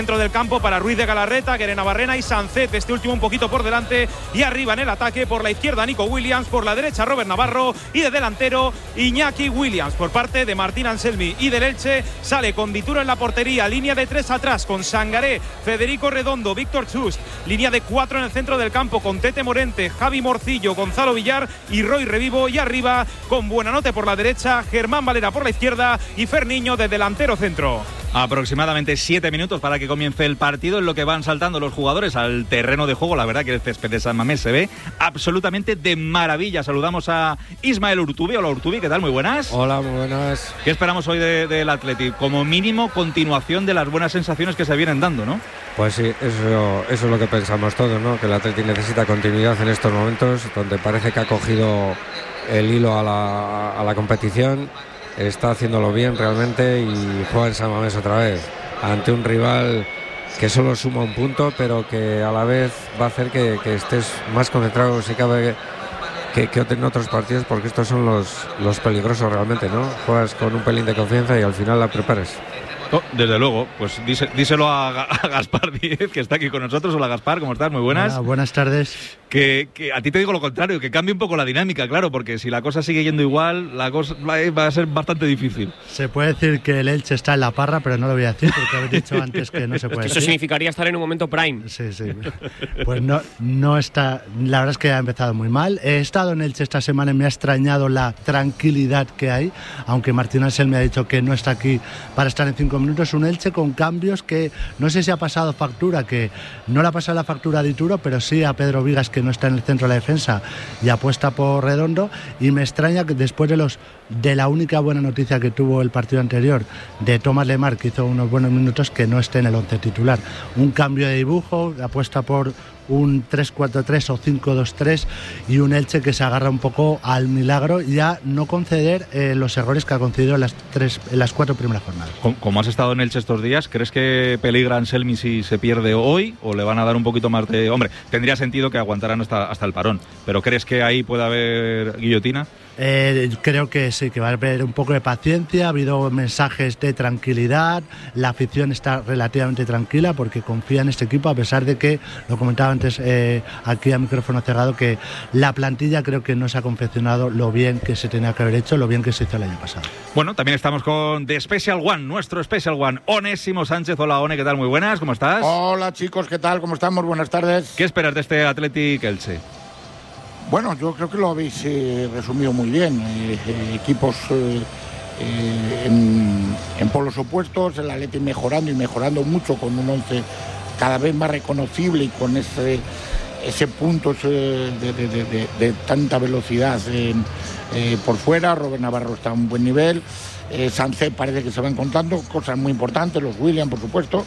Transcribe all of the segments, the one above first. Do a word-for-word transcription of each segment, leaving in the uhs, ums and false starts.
Dentro del campo para Ruiz de Galarreta, Guerena-Barrena y Sancet, este último un poquito por delante, y arriba en el ataque por la izquierda Nico Williams, por la derecha Robert Navarro y de delantero Iñaki Williams. Por parte de Martín Anselmi y del Elche sale con Dituro en la portería, línea de tres atrás con Sangaré, Federico Redondo, Víctor Chust, línea de cuatro en el centro del campo con Tete Morente, Javi Morcillo, Gonzalo Villar y Roy Revivo, y arriba con Buenanote por la derecha, Germán Valera por la izquierda y Ferniño de delantero centro. Aproximadamente siete minutos para que comience el partido, en lo que van saltando los jugadores al terreno de juego. La verdad que el césped de San Mamés se ve absolutamente de maravilla. Saludamos a Ismael Urtubi. Hola Urtubi, ¿qué tal? Muy buenas. Hola, muy buenas. ¿Qué esperamos hoy del de, de Athletic? Como mínimo, continuación de las buenas sensaciones que se vienen dando, ¿no? Pues sí, eso, eso es lo que pensamos todos, ¿no? Que el Athletic necesita continuidad en estos momentos, donde parece que ha cogido el hilo a la, a la competición. Está haciéndolo bien realmente y juega en San Mamés otra vez ante un rival que solo suma un punto, pero que a la vez va a hacer que, que estés más concentrado si cabe que, que en otros partidos, porque estos son los, los peligrosos realmente, ¿no? Juegas con un pelín de confianza y al final la prepares. Oh, desde luego, pues díse, díselo a, a Gaspar Díez, que está aquí con nosotros. Hola Gaspar, ¿cómo estás? Muy buenas. Hola, buenas tardes. Que, que a ti te digo lo contrario, que cambie un poco la dinámica, claro, porque si la cosa sigue yendo igual, la cosa va a ser bastante difícil. Se puede decir que el Elche está en la parra, pero no lo voy a decir porque habéis dicho antes que no se puede es que decir. Eso significaría estar en un momento prime. Sí, sí. Pues no, no está. La verdad es que ha empezado muy mal. He estado en Elche esta semana y me ha extrañado la tranquilidad que hay, aunque Martín Ansel me ha dicho que no está aquí para estar en cinco minutos. Un Elche con cambios que no sé si ha pasado factura, que no le ha pasado la factura a Dituro, pero sí a Pedro Vigas, que no está en el centro de la defensa y apuesta por Redondo. Y me extraña que después de los de la única buena noticia que tuvo el partido anterior de Tomás Lemar, que hizo unos buenos minutos, que no esté en el once titular. Un cambio de dibujo, apuesta por un tres cuatro tres o cinco dos tres y un Elche que se agarra un poco al milagro y a no conceder eh, los errores que ha concedido en las, tres, en las cuatro primeras jornadas. Como has estado en Elche estos días, ¿crees que peligra Anselmi si se pierde hoy o le van a dar un poquito más de...? Hombre, tendría sentido que aguantaran hasta, hasta el parón, pero ¿crees que ahí puede haber guillotina? Eh, creo que sí, que va a haber un poco de paciencia. Ha habido mensajes de tranquilidad, la afición está relativamente tranquila porque confía en este equipo, a pesar de que, lo comentaba antes eh, aquí a micrófono cerrado, que la plantilla creo que no se ha confeccionado lo bien que se tenía que haber hecho, lo bien que se hizo el año pasado. Bueno, también estamos con The Special One, nuestro Special One, Onésimo Sánchez. Hola One, ¿qué tal? Muy buenas, ¿cómo estás? Hola chicos, ¿qué tal? ¿Cómo estamos? Buenas tardes. ¿Qué esperas de este Athletic Elche? Bueno, yo creo que lo habéis eh, resumido muy bien. Eh, eh, equipos eh, eh, en, en polos opuestos, el Athletic mejorando y mejorando mucho con un once cada vez más reconocible y con ese, ese punto ese de, de, de, de, de tanta velocidad eh, eh, por fuera. Robert Navarro está a un buen nivel. Eh, Sancet parece que se va encontrando cosas muy importantes, los Williams, por supuesto.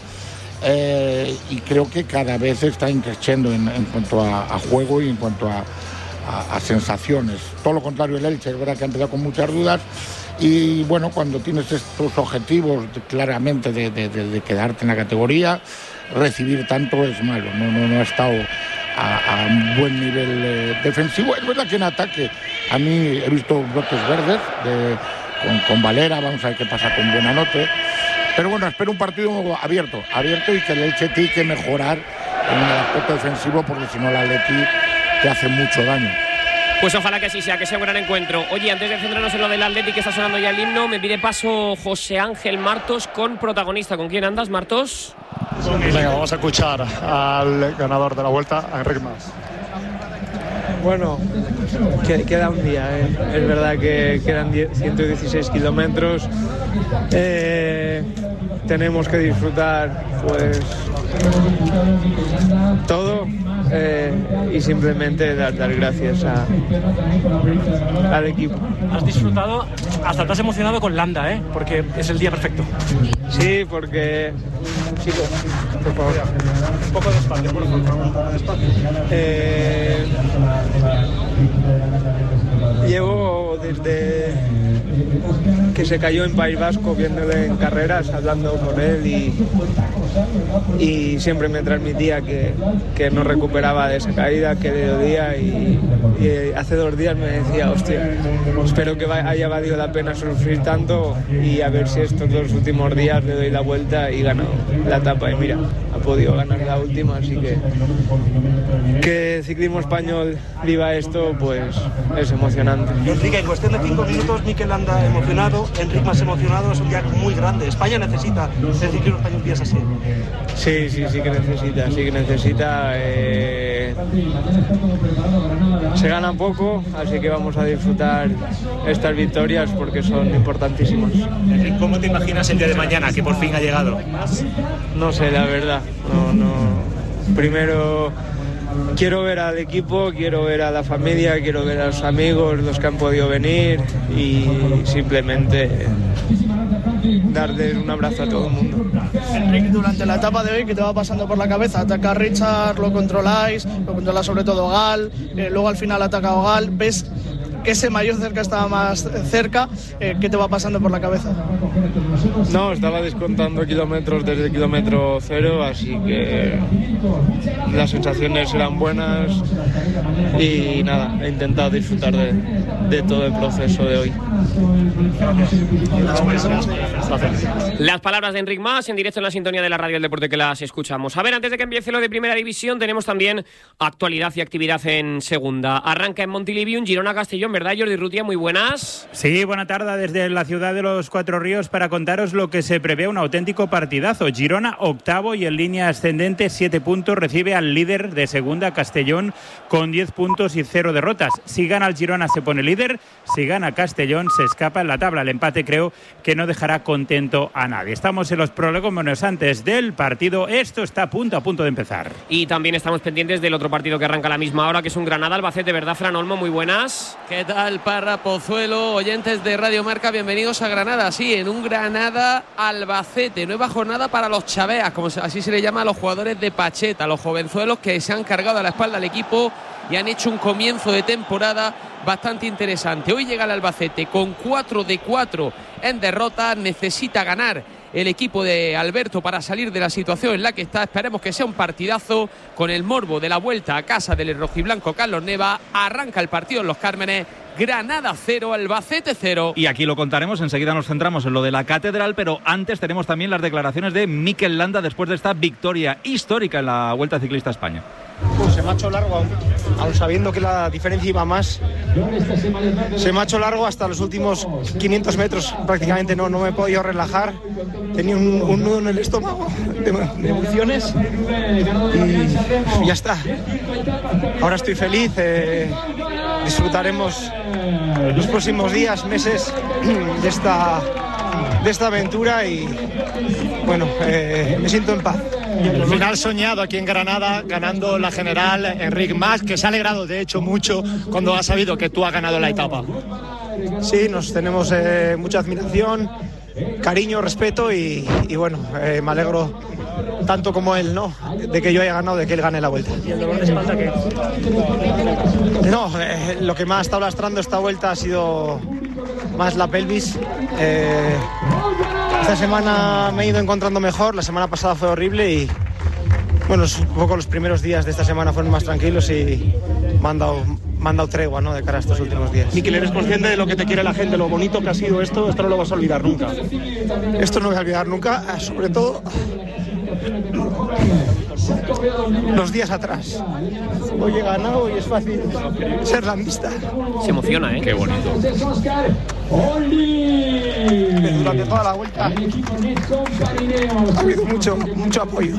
Eh, y creo que cada vez está creciendo en, en cuanto a, a juego y en cuanto a A, a sensaciones. Todo lo contrario el Elche, es verdad que ha empezado con muchas dudas y bueno, cuando tienes estos objetivos de, claramente de, de, de, de quedarte en la categoría, recibir tanto es malo. No, no, no ha estado a, a un buen nivel eh, defensivo. Es verdad que en ataque a mí he visto brotes verdes de, con, con Valera, vamos a ver qué pasa con Buenanote, pero bueno, espero un partido abierto abierto y que el Elche tiene que mejorar en el aspecto defensivo, porque si no el Atleti te hace mucho daño. Pues ojalá que así sea, que sea un gran encuentro. Oye, antes de centrarnos en lo del Athletic, que está sonando ya el himno, me pide paso José Ángel Martos con protagonista. ¿Con quién andas, Martos? Venga, vamos a escuchar al ganador de la vuelta, a Enric Mas. Bueno, que, queda un día, ¿eh? Es verdad que quedan ciento dieciséis kilómetros. Eh, tenemos que disfrutar, pues, todo. Eh, y simplemente dar, dar gracias a, al equipo. Has disfrutado, hasta te has emocionado con Landa, ¿eh? Porque es el día perfecto. Sí, porque... Chicos, por favor. Un poco de espacio, por favor. Despacio. Eh, llevo desde... que se cayó en País Vasco viéndole en carreras, hablando con él y, y siempre me transmitía que, que no recuperaba de esa caída, que le dolía y, y hace dos días me decía, hostia, espero que haya valido la pena sufrir tanto y a ver si estos dos últimos días le doy la vuelta y gano la etapa. Y mira, ha podido ganar la última, así que que el ciclismo español viva esto, pues es emocionante. Enrique, en cuestión de cinco minutos, Mikel Landa emocionado, Enric más emocionado, es un día muy grande. España necesita el ciclismo español días así. Sí, sí, sí que necesita, sí que necesita. Eh... Se gana poco, así que vamos a disfrutar estas victorias porque son importantísimas. Enric, ¿cómo te imaginas el día de mañana, que por fin ha llegado? No sé, la verdad, no, no. Primero quiero ver al equipo, quiero ver a la familia, quiero ver a los amigos, los que han podido venir y simplemente darles un abrazo a todo el mundo. Enrique, durante la etapa de hoy, ¿qué te va pasando por la cabeza? Ataca a Richard, lo controláis, lo controla sobre todo Gal, eh, luego al final ataca a Gal, ves que ese mayor cerca estaba más cerca, eh, ¿qué te va pasando por la cabeza? No, estaba descontando kilómetros desde el kilómetro cero, así que las sensaciones eran buenas y nada, he intentado disfrutar de, de todo el proceso de hoy. Las palabras de Enric Mas en directo en la sintonía de la radio del deporte que las escuchamos. A ver, antes de que empiece lo de Primera División, tenemos también actualidad y actividad en Segunda. Arranca en Montilivi un Girona-Castellón, ¿verdad, Jordi Rutia? Muy buenas. Sí, buena tarde desde la ciudad de los Cuatro Ríos para contaros lo que se prevé un auténtico partidazo. Girona octavo y en línea ascendente, siete puntos, recibe al líder de Segunda, Castellón, con diez puntos y cero derrotas. Si gana el Girona se pone líder, si gana Castellón se escapa en la tabla. El empate creo que no dejará contento a nadie. Estamos en los prolegómenos antes del partido. Esto está a punto, a punto de empezar. Y también estamos pendientes del otro partido que arranca a la misma hora, que es un Granada-Albacete, ¿verdad, Fran Olmo? Muy buenas. ¿Qué tal, Parra, Pozuelo, oyentes de Radio Marca? Bienvenidos a Granada. Sí, en un Granada-Albacete. Nueva jornada para los chaveas, como así se le llama a los jugadores de Pacheta, los jovenzuelos que se han cargado a la espalda al equipo y han hecho un comienzo de temporada bastante interesante. Hoy llega el Albacete con cuatro de cuatro en derrota. Necesita ganar el equipo de Alberto para salir de la situación en la que está. Esperemos que sea un partidazo con el morbo de la vuelta a casa del rojiblanco Carlos Neva. Arranca el partido en Los Cármenes. Granada cero, Albacete cero. Y aquí lo contaremos, enseguida nos centramos en lo de la Catedral, pero antes tenemos también las declaraciones de Mikel Landa después de esta victoria histórica en la Vuelta Ciclista a España. Pues se me ha hecho largo, aún, aún sabiendo que la diferencia iba más. Se me ha hecho largo hasta los últimos quinientos metros, prácticamente no, no me he podido relajar. Tenía un, un nudo en el estómago de, de emociones y ya está. Ahora estoy feliz, eh, disfrutaremos los próximos días, meses de esta, de esta aventura y bueno, eh, me siento en paz. Y el final soñado aquí en Granada, ganando la general, Enric Mas, que se ha alegrado de hecho mucho cuando ha sabido que tú has ganado la etapa. Sí, nos tenemos eh, mucha admiración, cariño, respeto y, y bueno, eh, me alegro tanto como él, ¿no? De que yo haya ganado, de que él gane la vuelta. ¿Y el dolor de espalda qué? No, eh, lo que me ha estado lastrando esta vuelta ha sido más la pelvis. Eh, esta semana me he ido encontrando mejor, la semana pasada fue horrible y bueno, un poco los primeros días de esta semana fueron más tranquilos y me han dado, me han dado tregua, ¿no?, de cara a estos últimos días. Mikel, ¿eres consciente de lo que te quiere la gente, lo bonito que ha sido esto? Esto no lo vas a olvidar nunca. Esto no voy a olvidar nunca, sobre todo los días atrás. Hoy he ganado y es fácil ser landista. Se emociona, ¿eh? Qué bonito. Durante toda la vuelta ha habido mucho, mucho apoyo.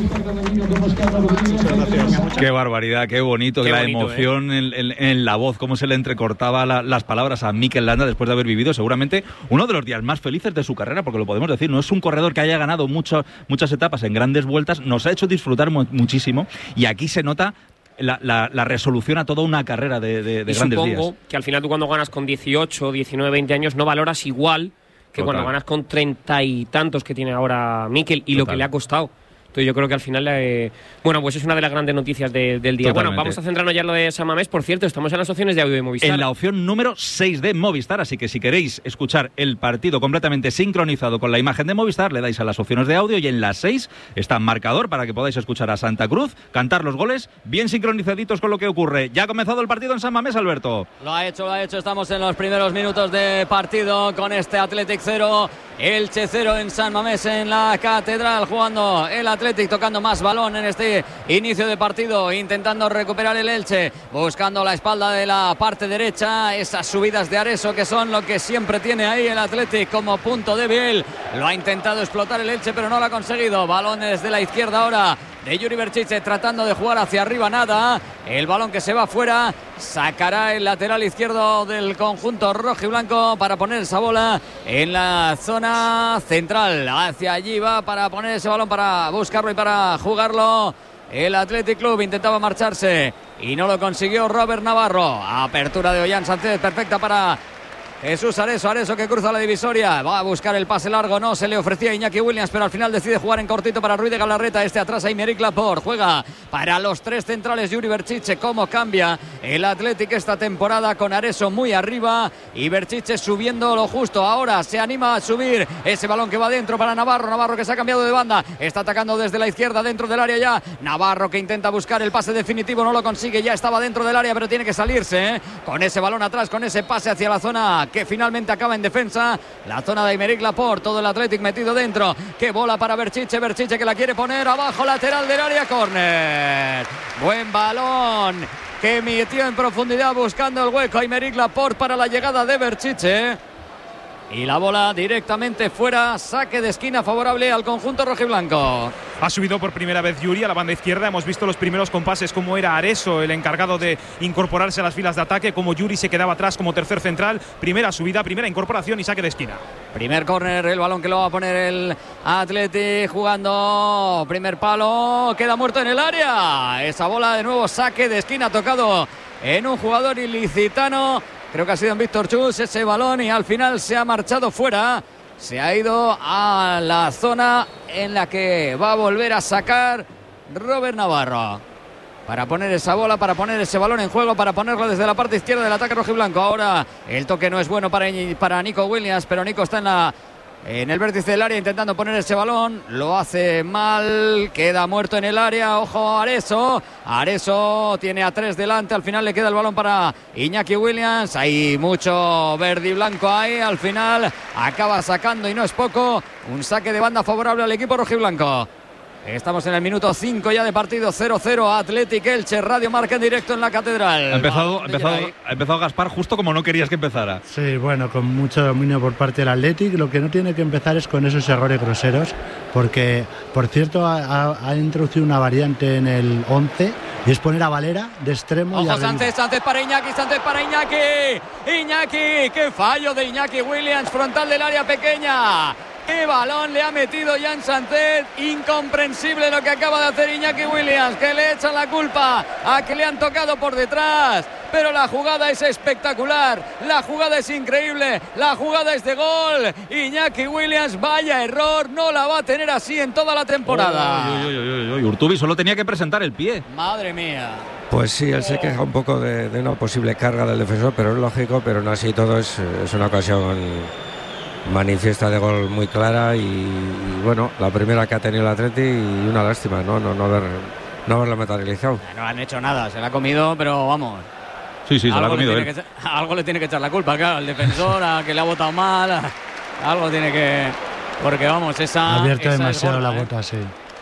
Qué barbaridad, qué bonito, qué la bonito, emoción ¿eh? en, en, en la voz, cómo se le entrecortaba la, las palabras a Mikel Landa después de haber vivido seguramente uno de los días más felices de su carrera, porque lo podemos decir, no es un corredor que haya ganado mucho, muchas etapas en grandes vueltas, nos ha hecho disfrutar mu- muchísimo y aquí se nota La, la, la resolución a toda una carrera de, de, de y grandes días. Supongo que al final tú cuando ganas con dieciocho, diecinueve, veinte años no valoras igual que Total. cuando ganas con treinta y tantos que tiene ahora Mikel y Total. Lo que le ha costado. Entonces yo creo que al final, eh, bueno, pues es una de las grandes noticias de, del día. Totalmente. Bueno, vamos a centrarnos ya en lo de San Mamés. Por cierto, estamos en las opciones de audio de Movistar. En la opción número seis de Movistar, así que si queréis escuchar el partido completamente sincronizado con la imagen de Movistar, le dais a las opciones de audio y en las seis está marcador para que podáis escuchar a Santa Cruz, cantar los goles, bien sincronizaditos con lo que ocurre. Ya ha comenzado el partido en San Mamés, Alberto. Lo ha hecho, lo ha hecho. Estamos en los primeros minutos de partido con este Athletic cero, Elche cero en San Mamés, en la Catedral, jugando el Athletic, tocando más balón en este inicio de partido, intentando recuperar el Elche, buscando la espalda de la parte derecha, esas subidas de Areso que son lo que siempre tiene ahí el Athletic como punto débil. Lo ha intentado explotar el Elche, pero no lo ha conseguido. Balón desde la izquierda ahora de Yuri Berchiche, tratando de jugar hacia arriba, nada. El balón que se va fuera, sacará el lateral izquierdo del conjunto rojo y blanco para poner esa bola en la zona central. Hacia allí va para poner ese balón, para buscarlo y para jugarlo el Athletic Club. Intentaba marcharse y no lo consiguió Robert Navarro. Apertura de Ollán Sánchez, perfecta para Jesús Areso, Areso que cruza la divisoria, va a buscar el pase largo, no se le ofrecía a Iñaki Williams, pero al final decide jugar en cortito para Ruiz de Galarreta, este atrás a Aymeric Laporte, juega para los tres centrales Yuri Berchiche. Cómo cambia el Athletic esta temporada, con Areso muy arriba y Berchiche subiendo lo justo. Ahora se anima a subir ese balón que va dentro para Navarro, Navarro que se ha cambiado de banda, está atacando desde la izquierda dentro del área ya, Navarro que intenta buscar el pase definitivo, no lo consigue, ya estaba dentro del área pero tiene que salirse, ¿eh? Con ese balón atrás, con ese pase hacia la zona que finalmente acaba en defensa, la zona de Aymeric Laporte, todo el Athletic metido dentro, que bola para Berchiche, Berchiche que la quiere poner abajo, lateral del área, córner, buen balón que metió en profundidad buscando el hueco Aymeric Laporte para la llegada de Berchiche. Y la bola directamente fuera, saque de esquina favorable al conjunto rojiblanco. Ha subido por primera vez Yuri a la banda izquierda. Hemos visto los primeros compases como era Areso el encargado de incorporarse a las filas de ataque, como Yuri se quedaba atrás como tercer central. Primera subida, primera incorporación y saque de esquina. Primer córner, el balón que lo va a poner el Athletic jugando. Primer palo, queda muerto en el área. Esa bola de nuevo, saque de esquina tocado en un jugador ilicitano. Creo que ha sido en Víctor Chus ese balón y al final se ha marchado fuera. Se ha ido a la zona en la que va a volver a sacar Robert Navarro. Para poner esa bola, para poner ese balón en juego, para ponerlo desde la parte izquierda del ataque rojiblanco. Ahora el toque no es bueno para, para Nico Williams, pero Nico está en la... en el vértice del área intentando poner ese balón, lo hace mal, queda muerto en el área, ojo Areso, Areso tiene a tres delante, al final le queda el balón para Iñaki Williams, hay mucho verde y blanco ahí, al final acaba sacando y no es poco, un saque de banda favorable al equipo rojiblanco. Estamos en el minuto cinco ya de partido, cero cero, Athletic Elche, Radio Marca en directo en la Catedral. Ha empezado, ha empezado, ha empezado Gaspar justo como no querías que empezara. Sí, bueno, con mucho dominio por parte del Athletic. Lo que no tiene que empezar es con esos errores groseros, porque, por cierto, ha, ha introducido una variante en el once y es poner a Valera de extremo. Ojo, y a Sánchez, Sánchez para Iñaki, Sánchez para Iñaki. Iñaki, qué fallo de Iñaki Williams, frontal del área pequeña. ¡Qué balón le ha metido Jan Sánchez! Incomprensible lo que acaba de hacer Iñaki Williams, que le echan la culpa a que le han tocado por detrás. Pero la jugada es espectacular, la jugada es increíble, la jugada es de gol. Iñaki Williams, vaya error, no la va a tener así en toda la temporada. Uy, uy, uy, uy, uy. Urtubi solo tenía que presentar el pie. Madre mía. Pues sí, él se queja un poco de, de una posible carga del defensor, pero es lógico, pero no así todo, es, es una ocasión manifiesta de gol muy clara y, y bueno, la primera que ha tenido el Atleti y una lástima, ¿no? No, no, haber, no haberla materializado. No han hecho nada, se la ha comido, pero vamos. Sí, sí, se la ha comido él. Que, algo le tiene que echar la culpa, claro, al defensor, a que le ha botado mal, a, algo tiene que... Porque vamos, esa... Ha abierto esa demasiado gorda, la ¿eh? bota, sí.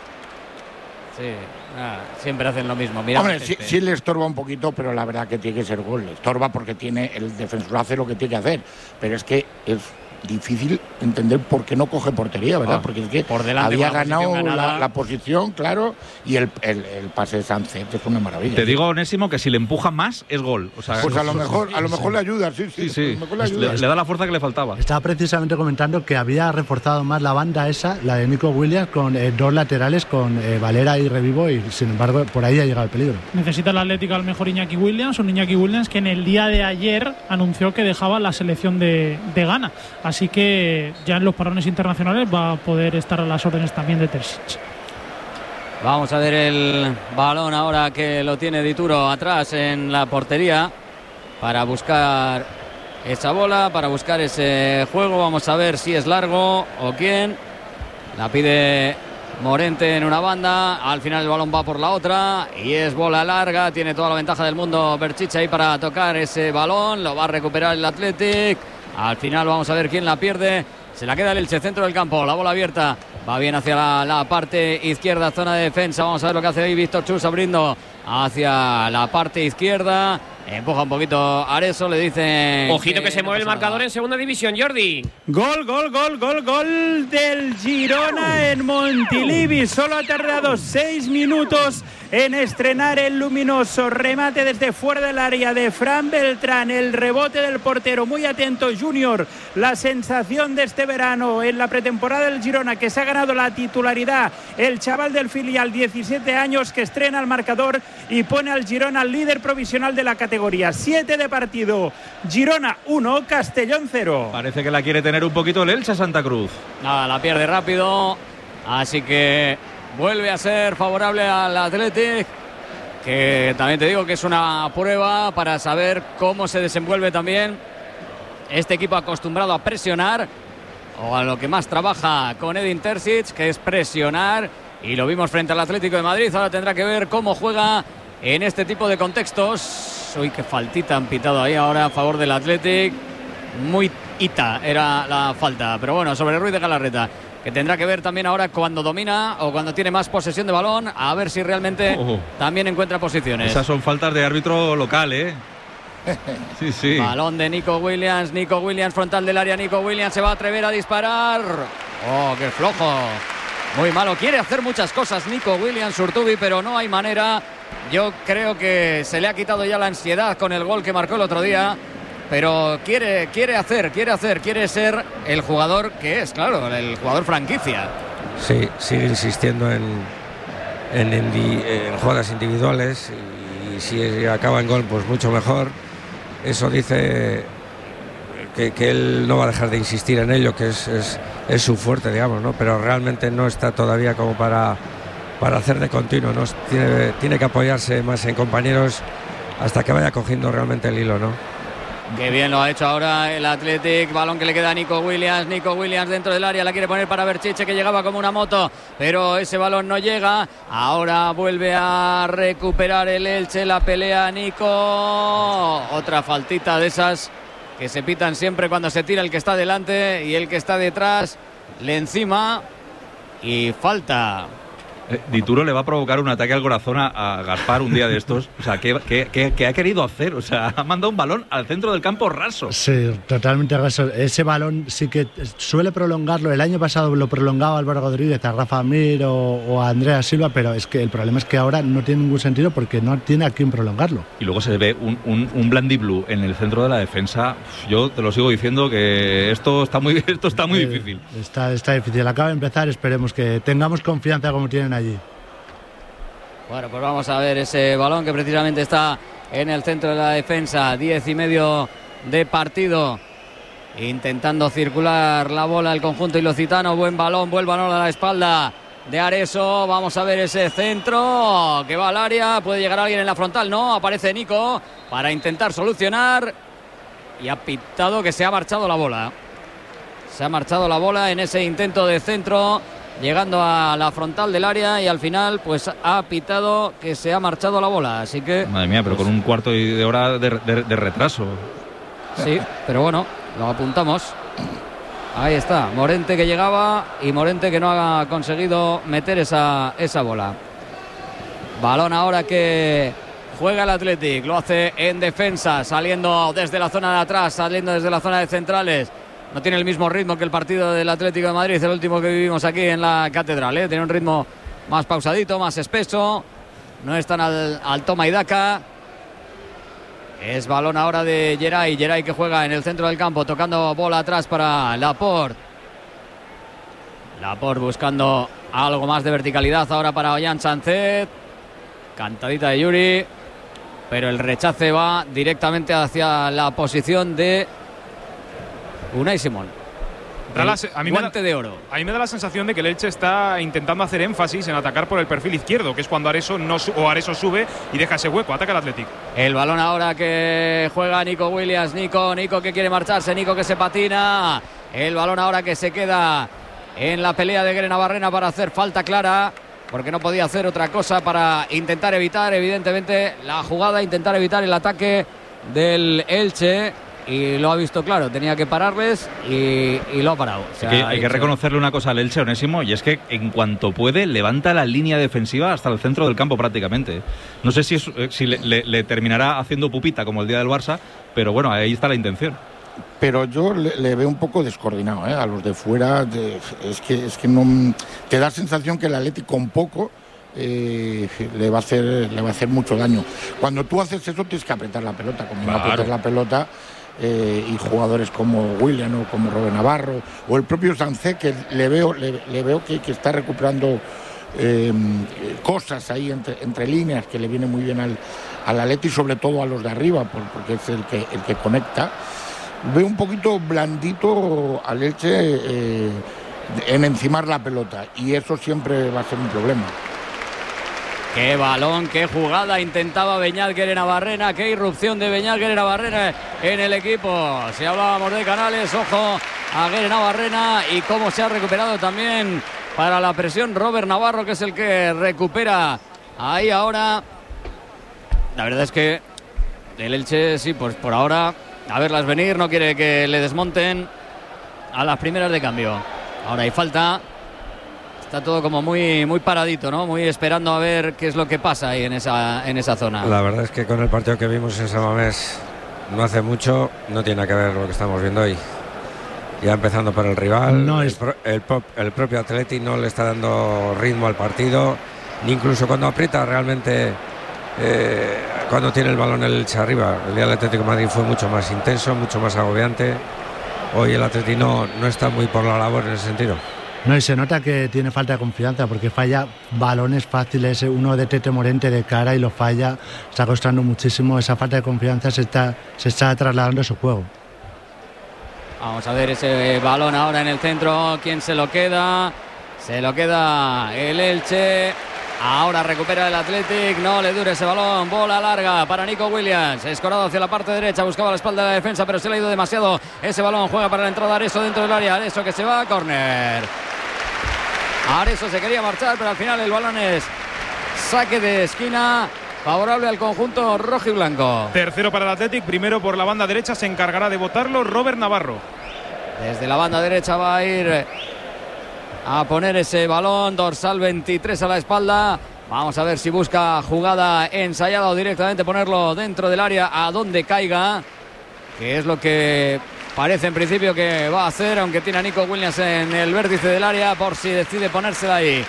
Sí, ah, siempre hacen lo mismo. Mira, Hombre, sí, sí le estorba un poquito, pero la verdad que tiene que ser gol. Le estorba porque tiene el defensor hace lo que tiene que hacer, pero es que es difícil entender por qué no coge portería, ¿verdad? Ah, porque es que por delante, había con la ganado posición ganada. la, la posición, claro, y el, el, el pase de Sánchez es una maravilla. Te digo, Onésimo, que si le empuja más es gol. O sea, pues a lo mejor, a lo mejor le ayuda, sí, sí, sí, sí. A lo mejor le ayuda. Le, le da la fuerza que le faltaba. Estaba precisamente comentando que había reforzado más la banda esa, la de Nico Williams, con eh, dos laterales, con eh, Valera y Revivo, y sin embargo por ahí ha llegado el peligro. Necesita el Atlético al mejor Iñaki Williams, un Iñaki Williams que en el día de ayer anunció que dejaba la selección de, de Ghana, así que ya en los parones internacionales va a poder estar a las órdenes también de Terzic. Vamos a ver el balón ahora que lo tiene Dituro atrás en la portería para buscar esa bola, para buscar ese juego. Vamos a ver si es largo o quién. La pide Morente en una banda, al final el balón va por la otra y es bola larga. Tiene toda la ventaja del mundo Berchiche ahí para tocar ese balón. Lo va a recuperar el Athletic. Al final vamos a ver quién la pierde. Se la queda el Elche, centro del campo, la bola abierta. Va bien hacia la, la parte izquierda, zona de defensa. Vamos a ver lo que hace ahí Víctor Chus abriendo hacia la parte izquierda. Empuja un poquito Areso, le dicen... Ojito que, que se no mueve el marcador nada en segunda división, Jordi. Gol, gol, gol, gol, gol del Girona en Montilivi. Solo ha tardado seis minutos en estrenar el luminoso remate desde fuera del área de Fran Beltrán. El rebote del portero, muy atento Junior. La sensación de este verano en la pretemporada del Girona, que se ha ganado la titularidad. El chaval del filial, diecisiete años, que estrena el marcador y pone al Girona líder provisional de la categoría. siete de partido. Girona uno, Castellón cero. Parece que la quiere tener un poquito el Elche Santa Cruz. Nada, la pierde rápido. Así que vuelve a ser favorable al Athletic, que también te digo que es una prueba para saber cómo se desenvuelve también este equipo acostumbrado a presionar, o a lo que más trabaja con Edin Terzic, que es presionar, y lo vimos frente al Atlético de Madrid. Ahora tendrá que ver cómo juega en este tipo de contextos. Uy, qué faltita han pitado ahí ahora a favor del Athletic. Muy ita era la falta, pero bueno, sobre Ruiz de Galarreta, que tendrá que ver también ahora cuando domina o cuando tiene más posesión de balón, a ver si realmente oh. también encuentra posiciones. Esas son faltas de árbitro local, ¿eh? Sí, sí. Balón de Nico Williams, Nico Williams, frontal del área, Nico Williams se va a atrever a disparar. Oh, qué flojo. Muy malo, quiere hacer muchas cosas Nico Williams, Urtubi, pero no hay manera. Yo creo que se le ha quitado ya la ansiedad con el gol que marcó el otro día, pero quiere, quiere hacer, quiere hacer, quiere ser el jugador que es, claro, el jugador franquicia. Sí, sigue insistiendo en, en, en, en jugadas individuales, y si acaba en gol, pues mucho mejor. Eso dice que, que él no va a dejar de insistir en ello, que es, es, es su fuerte, digamos, ¿no? Pero realmente no está todavía como para... para hacer de continuo, ¿no? Tiene, tiene que apoyarse más en compañeros hasta que vaya cogiendo realmente el hilo, ¿no? Qué bien lo ha hecho ahora el Athletic. Balón que le queda a Nico Williams. Nico Williams dentro del área, la quiere poner para Berchiche, que llegaba como una moto, pero ese balón no llega. Ahora vuelve a recuperar el Elche, la pelea Nico. Otra faltita de esas que se pitan siempre cuando se tira el que está delante y el que está detrás le encima, y falta. Eh, Dituro le va a provocar un ataque al corazón a, a Gaspar un día de estos. O sea, ¿qué, qué, qué, qué ha querido hacer? O sea, ha mandado un balón al centro del campo raso. Sí, totalmente raso. Ese balón sí que suele prolongarlo. El año pasado lo prolongaba Álvaro Rodríguez a Rafa Mir o, o a Andrea Silva, pero es que el problema es que ahora no tiene ningún sentido porque no tiene a quién prolongarlo. Y luego se ve un, un, un Blandiblue en el centro de la defensa. Yo te lo sigo diciendo que esto está muy, esto está muy eh, difícil. Está, está difícil. Acaba de empezar, esperemos que tengamos confianza como tienen allí. Bueno, pues vamos a ver ese balón que precisamente está en el centro de la defensa. Diez y medio de partido. Intentando circular la bola el conjunto ilocitano. Buen balón, buen balón a la espalda de Areso. Vamos a ver ese centro que va al área. Puede llegar alguien en la frontal. No, aparece Nico para intentar solucionar. Y ha pitado que se ha marchado la bola. Se ha marchado la bola en ese intento de centro, llegando a la frontal del área, y al final pues ha pitado que se ha marchado la bola. Así que... Madre mía, pero pues, con un cuarto de hora de, de, de retraso. Sí, pero bueno, lo apuntamos. Ahí está, Morente que llegaba y Morente que no ha conseguido meter esa, esa bola. Balón ahora que juega el Athletic, lo hace en defensa, saliendo desde la zona de atrás, saliendo desde la zona de centrales. No tiene el mismo ritmo que el partido del Atlético de Madrid, el último que vivimos aquí en la Catedral, ¿eh? Tiene un ritmo más pausadito, más espeso. No es tan al, al toma y daca. Es balón ahora de Geray. Geray que juega en el centro del campo, tocando bola atrás para Laporte. Laporte buscando algo más de verticalidad ahora para Ollán Sánchez. Cantadita de Yuri, pero el rechace va directamente hacia la posición de Unai Simón. Da la, a mí guante me da, de oro. A mí me da la sensación de que el Elche está intentando hacer énfasis en atacar por el perfil izquierdo, que es cuando Areso no o Areso sube y deja ese hueco. Ataca el Athletic. El balón ahora que juega Nico Williams. Nico, Nico que quiere marcharse, Nico que se patina. El balón ahora que se queda en la pelea de Guerenavarrena para hacer falta clara, porque no podía hacer otra cosa para intentar evitar, evidentemente, la jugada, intentar evitar el ataque del Elche. Y lo ha visto claro, tenía que pararles y, y lo ha parado. O sea, hay, que, hay que reconocerle una cosa al Elche, Onésimo, y es que en cuanto puede levanta la línea defensiva hasta el centro del campo prácticamente. No sé si, es, si le, le, le terminará haciendo pupita como el día del Barça, pero bueno, ahí está la intención. Pero yo le, le veo un poco descoordinado, ¿eh? A los de fuera, de, es que es que no te da sensación que el Atlético con poco eh, le va a hacer le va a hacer mucho daño. Cuando tú haces eso tienes que apretar la pelota, como claro. no apretas la pelota. Eh, y jugadores como William o como Robert Navarro o el propio Sancet, que le veo le, le veo que, que está recuperando eh, cosas ahí entre, entre líneas, que le viene muy bien al, al Atleti y sobre todo a los de arriba, por, porque es el que, el que conecta. Veo un poquito blandito al Elche eh, en encimar la pelota, y eso siempre va a ser un problema. Qué balón, qué jugada intentaba Beñat Guerenavarrena, qué irrupción de Beñat Guerenavarrena en el equipo. Si hablábamos de Canales, ojo a Guerenavarrena y cómo se ha recuperado también para la presión Robert Navarro, que es el que recupera ahí ahora. La verdad es que el Elche, sí, pues por ahora a verlas venir, no quiere que le desmonten a las primeras de cambio. Ahora hay falta. Está todo como muy, muy paradito, ¿no? Muy esperando a ver qué es lo que pasa ahí en esa, en esa zona. La verdad es que con el partido que vimos en San Mamés no hace mucho, no tiene nada que ver lo que estamos viendo hoy. Ya empezando por el rival, no es... el, el, el propio Atleti no le está dando ritmo al partido, ni incluso cuando aprieta realmente, eh, cuando tiene el balón el Elche arriba. El día del Atlético de Madrid fue mucho más intenso, mucho más agobiante. Hoy el Atleti no, no está muy por la labor en ese sentido. No, y se nota que tiene falta de confianza porque falla balones fáciles, uno de Tete Morente de cara y lo falla, está costando muchísimo. Esa falta de confianza se está, se está trasladando a su juego. Vamos a ver ese balón ahora en el centro, ¿quién se lo queda? Se lo queda el Elche. Ahora recupera el Athletic, no le dure ese balón, bola larga para Nico Williams, escorado hacia la parte derecha, buscaba la espalda de la defensa, pero se le ha ido demasiado ese balón, juega para la entrada Areso dentro del área, Areso que se va a córner. Areso se quería marchar, pero al final el balón es saque de esquina, favorable al conjunto rojo y blanco. Tercero para el Athletic, primero por la banda derecha, se encargará de botarlo Robert Navarro. Desde la banda derecha va a ir a poner ese balón, dorsal veintitrés a la espalda. Vamos a ver si busca jugada ensayada o directamente ponerlo dentro del área a donde caiga, que es lo que parece en principio que va a hacer, aunque tiene a Nico Williams en el vértice del área por si decide ponérsela ahí.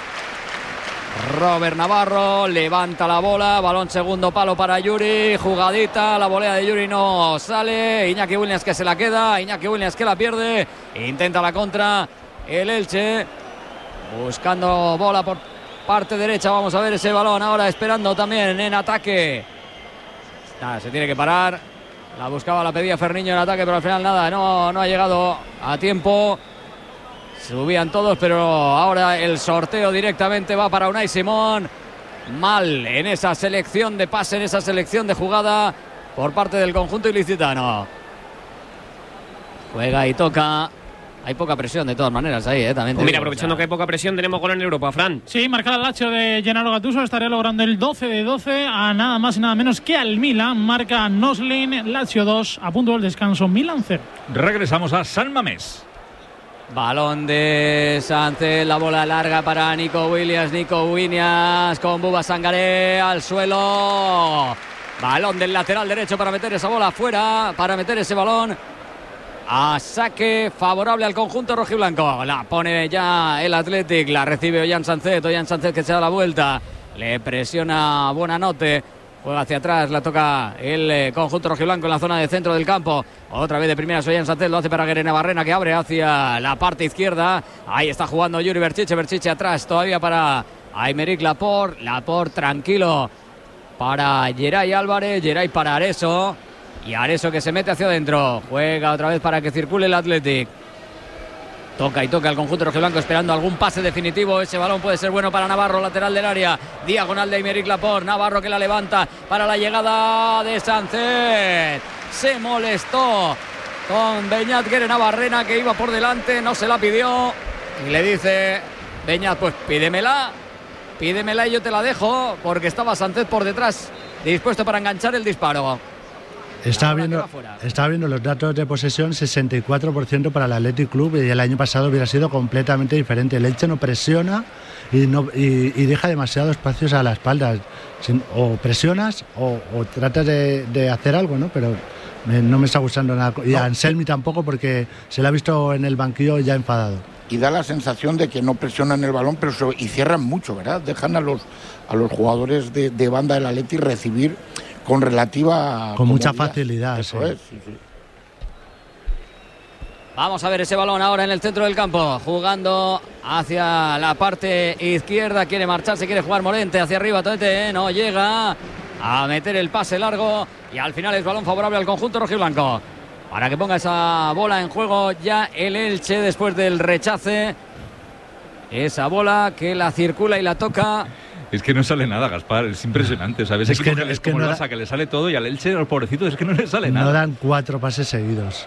Robert Navarro levanta la bola, balón segundo palo para Yuri, jugadita, la volea de Yuri no sale, Iñaki Williams que se la queda, Iñaki Williams que la pierde, intenta la contra el Elche, buscando bola por parte derecha. Vamos a ver ese balón ahora, esperando también en ataque. Nada, se tiene que parar. La buscaba, la pedía Ferniño en ataque, pero al final nada, no, no ha llegado a tiempo. Subían todos, pero ahora el sorteo directamente va para Unai Simón. Mal en esa selección de pase, en esa selección de jugada por parte del conjunto ilicitano. Juega y toca. Hay poca presión de todas maneras ahí, ¿eh? También pues mira, digo, aprovechando o sea... que hay poca presión, tenemos gol en Europa, Fran. Sí, marcada el Lazio de Gennaro Gattuso, estaría logrando el doce de doce a nada más y nada menos que al Milan. Marca Noslin, Lazio dos, a punto del descanso, Milan cero. Regresamos a San Mamés. Balón de Sánchez, la bola larga para Nico Williams, Nico Williams con Buba Sangaré al suelo. Balón del lateral derecho para meter esa bola afuera, para meter ese balón a saque favorable al conjunto rojiblanco. La pone ya el Athletic, la recibe Ollán Sánchez, Ollán Sánchez que se da la vuelta, le presiona Buonanotte, juega hacia atrás, la toca el eh, conjunto rojiblanco en la zona de centro del campo. Otra vez de primera Ollán Sánchez, lo hace para Guerenavarrena que abre hacia la parte izquierda. Ahí está jugando Yuri Berchiche, Berchiche atrás todavía para Aymeric Laporte, Laporte tranquilo para Geray Álvarez, Geray para Areso. Y Areso que se mete hacia adentro. Juega otra vez para que circule el Athletic. Toca y toca el conjunto rojiblanco esperando algún pase definitivo. Ese balón puede ser bueno para Navarro, lateral del área. Diagonal de Aymeric Laporte. Navarro que la levanta para la llegada de Sánchez. Se molestó con Beñat Guerenabarrena, que iba por delante, no se la pidió. Y le dice Beñat, pues pídemela. Pídemela y yo te la dejo, porque estaba Sánchez por detrás, dispuesto para enganchar el disparo. Estaba viendo, estaba viendo los datos de posesión, sesenta y cuatro por ciento para el Athletic Club, y el año pasado hubiera sido completamente diferente. El Elche no presiona y, no, y, y deja demasiados espacios a la espalda. O presionas o, o tratas de, de hacer algo, ¿no? Pero me, no me está gustando nada. Y a Anselmi tampoco, porque se le ha visto en el banquillo ya enfadado. Y da la sensación de que no presionan el balón, pero se, y cierran mucho, ¿verdad? Dejan a los, a los jugadores de, de banda del Athletic recibir con relativa... Con mucha facilidad. Eso sí. es, sí, sí. Vamos a ver ese balón ahora en el centro del campo, jugando hacia la parte izquierda, quiere marcharse, quiere jugar Morente hacia arriba, Tete, no llega a meter el pase largo y al final es balón favorable al conjunto rojiblanco. Para que ponga esa bola en juego ya el Elche después del rechace. Esa bola que la circula y la toca. Es que no sale nada, Gaspar, es impresionante, ¿sabes? Es que, que, es es que como no el da... Barça, que le sale todo, y al Elche, al pobrecito, es que no le sale nada. No dan cuatro pases seguidos.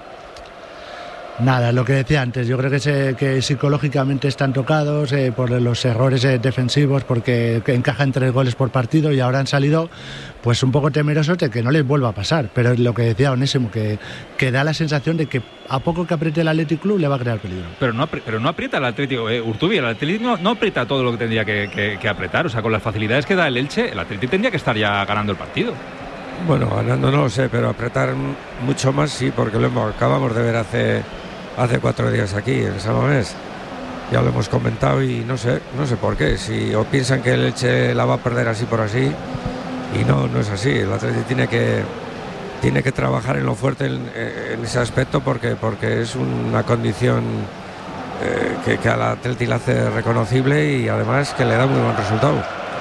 Nada, lo que decía antes, yo creo que, se, que psicológicamente están tocados eh, por los errores eh, defensivos, porque encajan tres goles por partido y ahora han salido pues un poco temerosos de que no les vuelva a pasar. Pero es lo que decía Onésimo, que, que da la sensación de que a poco que apriete el Athletic Club le va a crear peligro. Pero no, pero no aprieta el Atlético, eh, Urtubi, el Atlético no, no aprieta todo lo que tendría que, que, que apretar. O sea, con las facilidades que da el Elche, el Atlético tendría que estar ya ganando el partido. Bueno, ganando no lo sé, pero apretar mucho más sí, porque lo hemos, acabamos de ver hace... hace cuatro días aquí en San Mamés, ya lo hemos comentado y no sé, no sé por qué, si o piensan que el Elche la va a perder así por así, y no, no es así. El Atlético tiene que tiene que trabajar en lo fuerte en, en ese aspecto, porque, porque es una condición eh, que, que al Atlético le hace reconocible y además que le da muy buen resultado.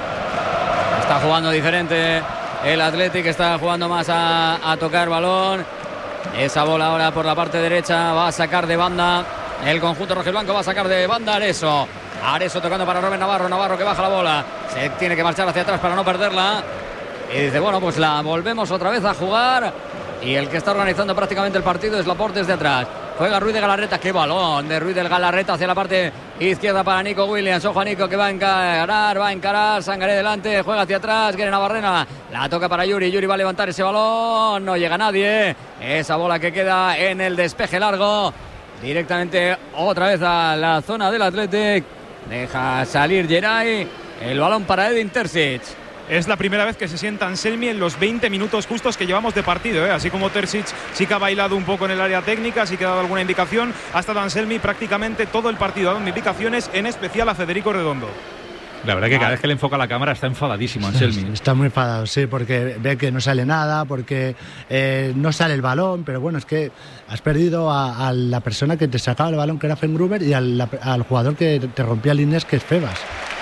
Está jugando diferente el Atlético, está jugando más a, a tocar balón. Esa bola ahora por la parte derecha va a sacar de banda el conjunto rojiblanco, va a sacar de banda Areso. Areso tocando para Robert Navarro, Navarro que baja la bola, se tiene que marchar hacia atrás para no perderla. Y dice, bueno, pues la volvemos otra vez a jugar. Y el que está organizando prácticamente el partido es Laporte desde atrás. Juega Ruiz de Galarreta, qué balón de Ruiz de Galarreta hacia la parte izquierda para Nico Williams. Ojo a Nico que va a encarar, va a encarar, Sangaré delante, juega hacia atrás, Guerenabarrena, la toca para Yuri, Yuri va a levantar ese balón, no llega nadie. Esa bola que queda en el despeje largo, directamente otra vez a la zona del Athletic. Deja salir Geray, el balón para Edin Terzic. Es la primera vez que se sienta Anselmi en los veinte minutos justos que llevamos de partido, ¿eh? Así como Terzic sí que ha bailado un poco en el área técnica, sí que ha dado alguna indicación, ha estado Anselmi prácticamente todo el partido dando indicaciones, en especial a Federico Redondo. La verdad que cada vez que le enfoca la cámara está enfadadísimo Anselmi. Está muy enfadado, sí, porque ve que no sale nada, porque eh, no sale el balón, pero bueno, es que has perdido a, a la persona que te sacaba el balón, que era Fengruber, y al, al jugador que te rompía líneas, que es Febas.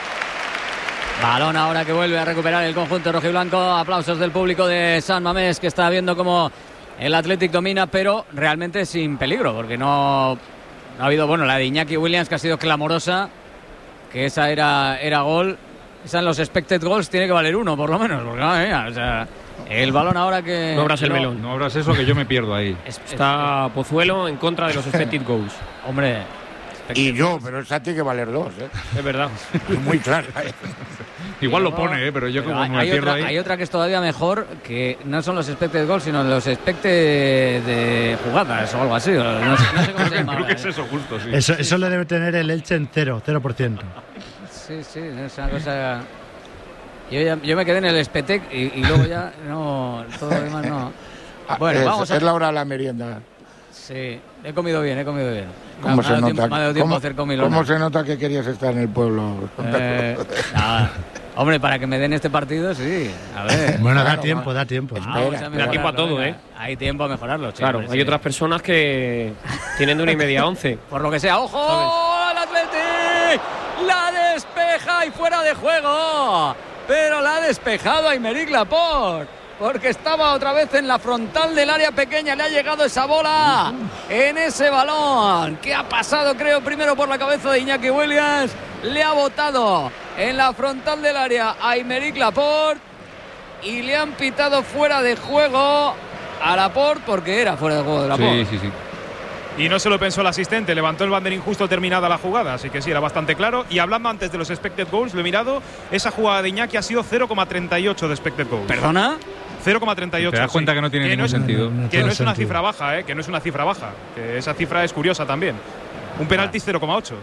Balón ahora que vuelve a recuperar el conjunto rojiblanco. Aplausos del público de San Mamés, que está viendo cómo el Athletic domina, pero realmente sin peligro, porque no, no ha habido, bueno, la de Iñaki Williams, que ha sido clamorosa, que esa era, era gol. Esa en los expected goals tiene que valer uno, por lo menos, porque madre mía, o sea, el balón ahora que... No abras el no, melón. No abras eso, que yo me pierdo ahí. Está Pozuelo en contra de los expected goals. Hombre... Y yo, pero esa tiene que valer dos, ¿eh? Es verdad. Es muy clara. Igual lo pone, ¿eh? Pero yo como hay, me hay pierdo otra, ahí. Hay otra que es todavía mejor, que no son los expected goals, sino los expected de jugadas o algo así. No sé, no sé cómo se llama. Creo que es eso justo, sí. Eso, eso lo debe tener el Elche en cero, cero por ciento. Sí, sí, es una cosa... Yo, ya, yo me quedé en el Spetec y, y luego ya no... Todo lo demás no... Bueno, es, vamos a... es la hora de la merienda. Sí, he comido bien, he comido bien. ¿Cómo me se nota? Tiempo, me ha dado tiempo ¿Cómo, a hacer comilona. ¿Cómo se nota que querías estar en el pueblo? Eh, nada. Hombre, para que me den este partido, sí. A ver. Bueno, claro, da tiempo, va. da tiempo. Da tiempo a todo, ¿eh? Hay tiempo a mejorarlo, sí, Claro, hombre, hay sí. otras personas que tienen de una y media a once. Por lo que sea, ¡ojo! ¡El Athletic! ¡La despeja y fuera de juego! Pero la ha despejado Aymeric Laporte. porque estaba otra vez en la frontal del área pequeña. Le ha llegado esa bola en ese balón. ¿Qué ha pasado? Creo primero por la cabeza de Iñaki Williams. Le ha botado en la frontal del área a Aymeric Laporte y le han pitado fuera de juego a Laporte porque era fuera de juego de Laporte. Sí, sí, sí. Y no se lo pensó el asistente, levantó el banderín justo terminada la jugada, así que sí, era bastante claro. Y hablando antes de los expected goals, lo he mirado, esa jugada de Iñaki ha sido cero coma treinta y ocho de expected goals. ¿Perdona? cero coma treinta y ocho. Te das cuenta sí. que no tiene que ningún no es, sentido. Que no, tiene es una sentido. cifra baja, eh, que no es una cifra baja. Que esa cifra es curiosa también. Un penalti es cero coma ocho.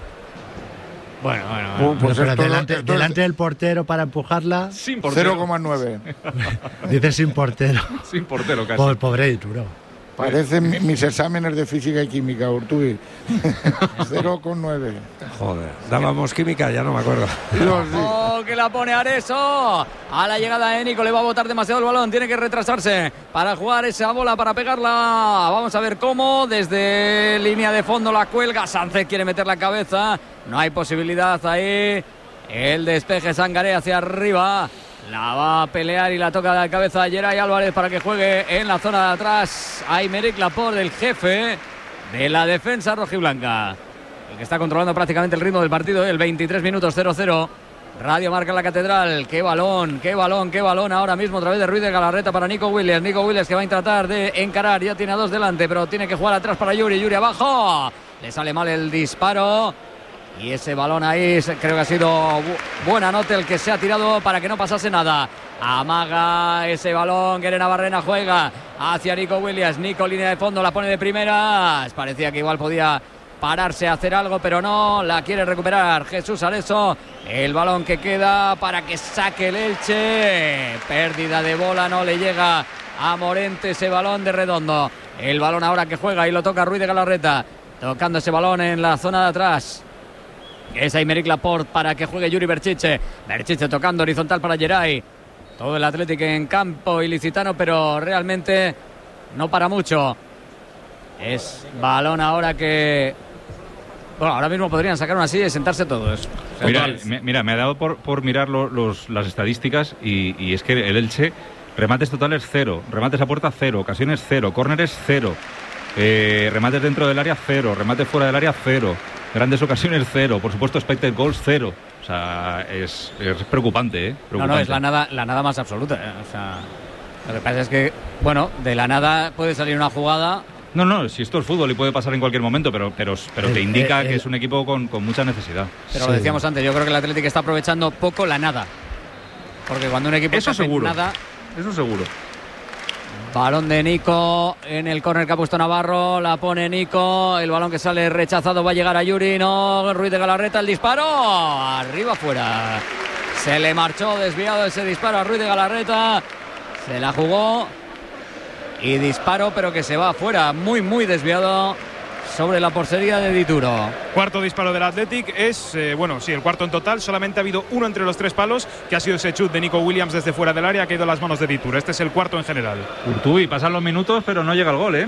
Bueno, bueno, Uh, bueno. pues Pero esto- delante, esto es delante del portero para empujarla, Sin portero. cero coma nueve. dice sin portero. Sin portero casi. Por pobre Ituro. Parecen mi- mis exámenes de física y química, Urtubi. cero coma nueve. Joder, dábamos química, ya no me acuerdo. Yo sí. Oh, que la pone Areso. A la llegada de Nico le va a botar demasiado el balón. Tiene que retrasarse para jugar esa bola, para pegarla. Vamos a ver cómo. Desde línea de fondo la cuelga. Sánchez quiere meter la cabeza. No hay posibilidad ahí. El despeje Sangaré hacia arriba. La va a pelear y la toca de la cabeza a Geray Álvarez para que juegue en la zona de atrás. Aymeric Laporte, el jefe de la defensa rojiblanca. El que está controlando prácticamente el ritmo del partido. El veintitrés minutos cero cero. Radio Marca en la Catedral. Qué balón, qué balón, qué balón ahora mismo a través de Ruiz de Galarreta para Nico Williams. Nico Williams que va a tratar de encarar. Ya tiene a dos delante, pero tiene que jugar atrás para Yuri. Yuri abajo. Le sale mal el disparo. Y ese balón ahí creo que ha sido bu- buena nota el que se ha tirado para que no pasase nada. Amaga ese balón, Guerena Barrena juega hacia Nico Williams. Nico línea de fondo, la pone de primeras. Parecía que igual podía pararse a hacer algo, pero no, la quiere recuperar Jesús Areso. El balón que queda para que saque el Elche. Pérdida de bola, no le llega a Morente ese balón de Redondo. El balón ahora que juega y lo toca Ruiz de Galarreta. Tocando ese balón en la zona de atrás. Es Aymeric Laporte para que juegue Yuri Berchiche. Berchiche tocando horizontal para Geray. Todo el Atlético en campo ilicitano, pero realmente no para mucho. Es balón ahora que... Bueno, ahora mismo podrían sacar una silla y sentarse todos. O sea, Mira, total. me, mira, me ha dado por, por mirar lo- los, las estadísticas y, y es que el Elche, remates totales cero, remates a puerta cero, ocasiones cero, córneres cero, eh, remates dentro del área cero, remates fuera del área cero, grandes ocasiones cero, por supuesto expected goals cero. O sea, es, es preocupante, ¿eh? No, Preocupante. no, es la nada, la nada más absoluta. ¿eh? O sea, lo que pasa es que, bueno, de la nada puede salir una jugada. No, no, si esto es fútbol y puede pasar en cualquier momento, pero, pero, pero te El- indica el- que es un equipo con, con mucha necesidad. Pero lo decíamos antes, yo creo que el Atlético está aprovechando poco la nada. Porque cuando un equipo Eso está hace seguro. nada... Eso seguro. Balón de Nico en el córner que ha puesto Navarro, la pone Nico, el balón que sale rechazado va a llegar a Yuri, no, Ruiz de Galarreta, el disparo, arriba fuera, se le marchó desviado ese disparo a Ruiz de Galarreta, se la jugó y disparo pero que se va afuera, muy muy desviado sobre la portería de Dituro. Cuarto disparo del Athletic es, eh, bueno, sí, el cuarto en total. Solamente ha habido uno entre los tres palos, que ha sido ese chut de Nico Williams desde fuera del área, que ha ido a las manos de Dituro. Este es el cuarto en general. Urtubi, pasan los minutos, pero no llega el gol, ¿eh?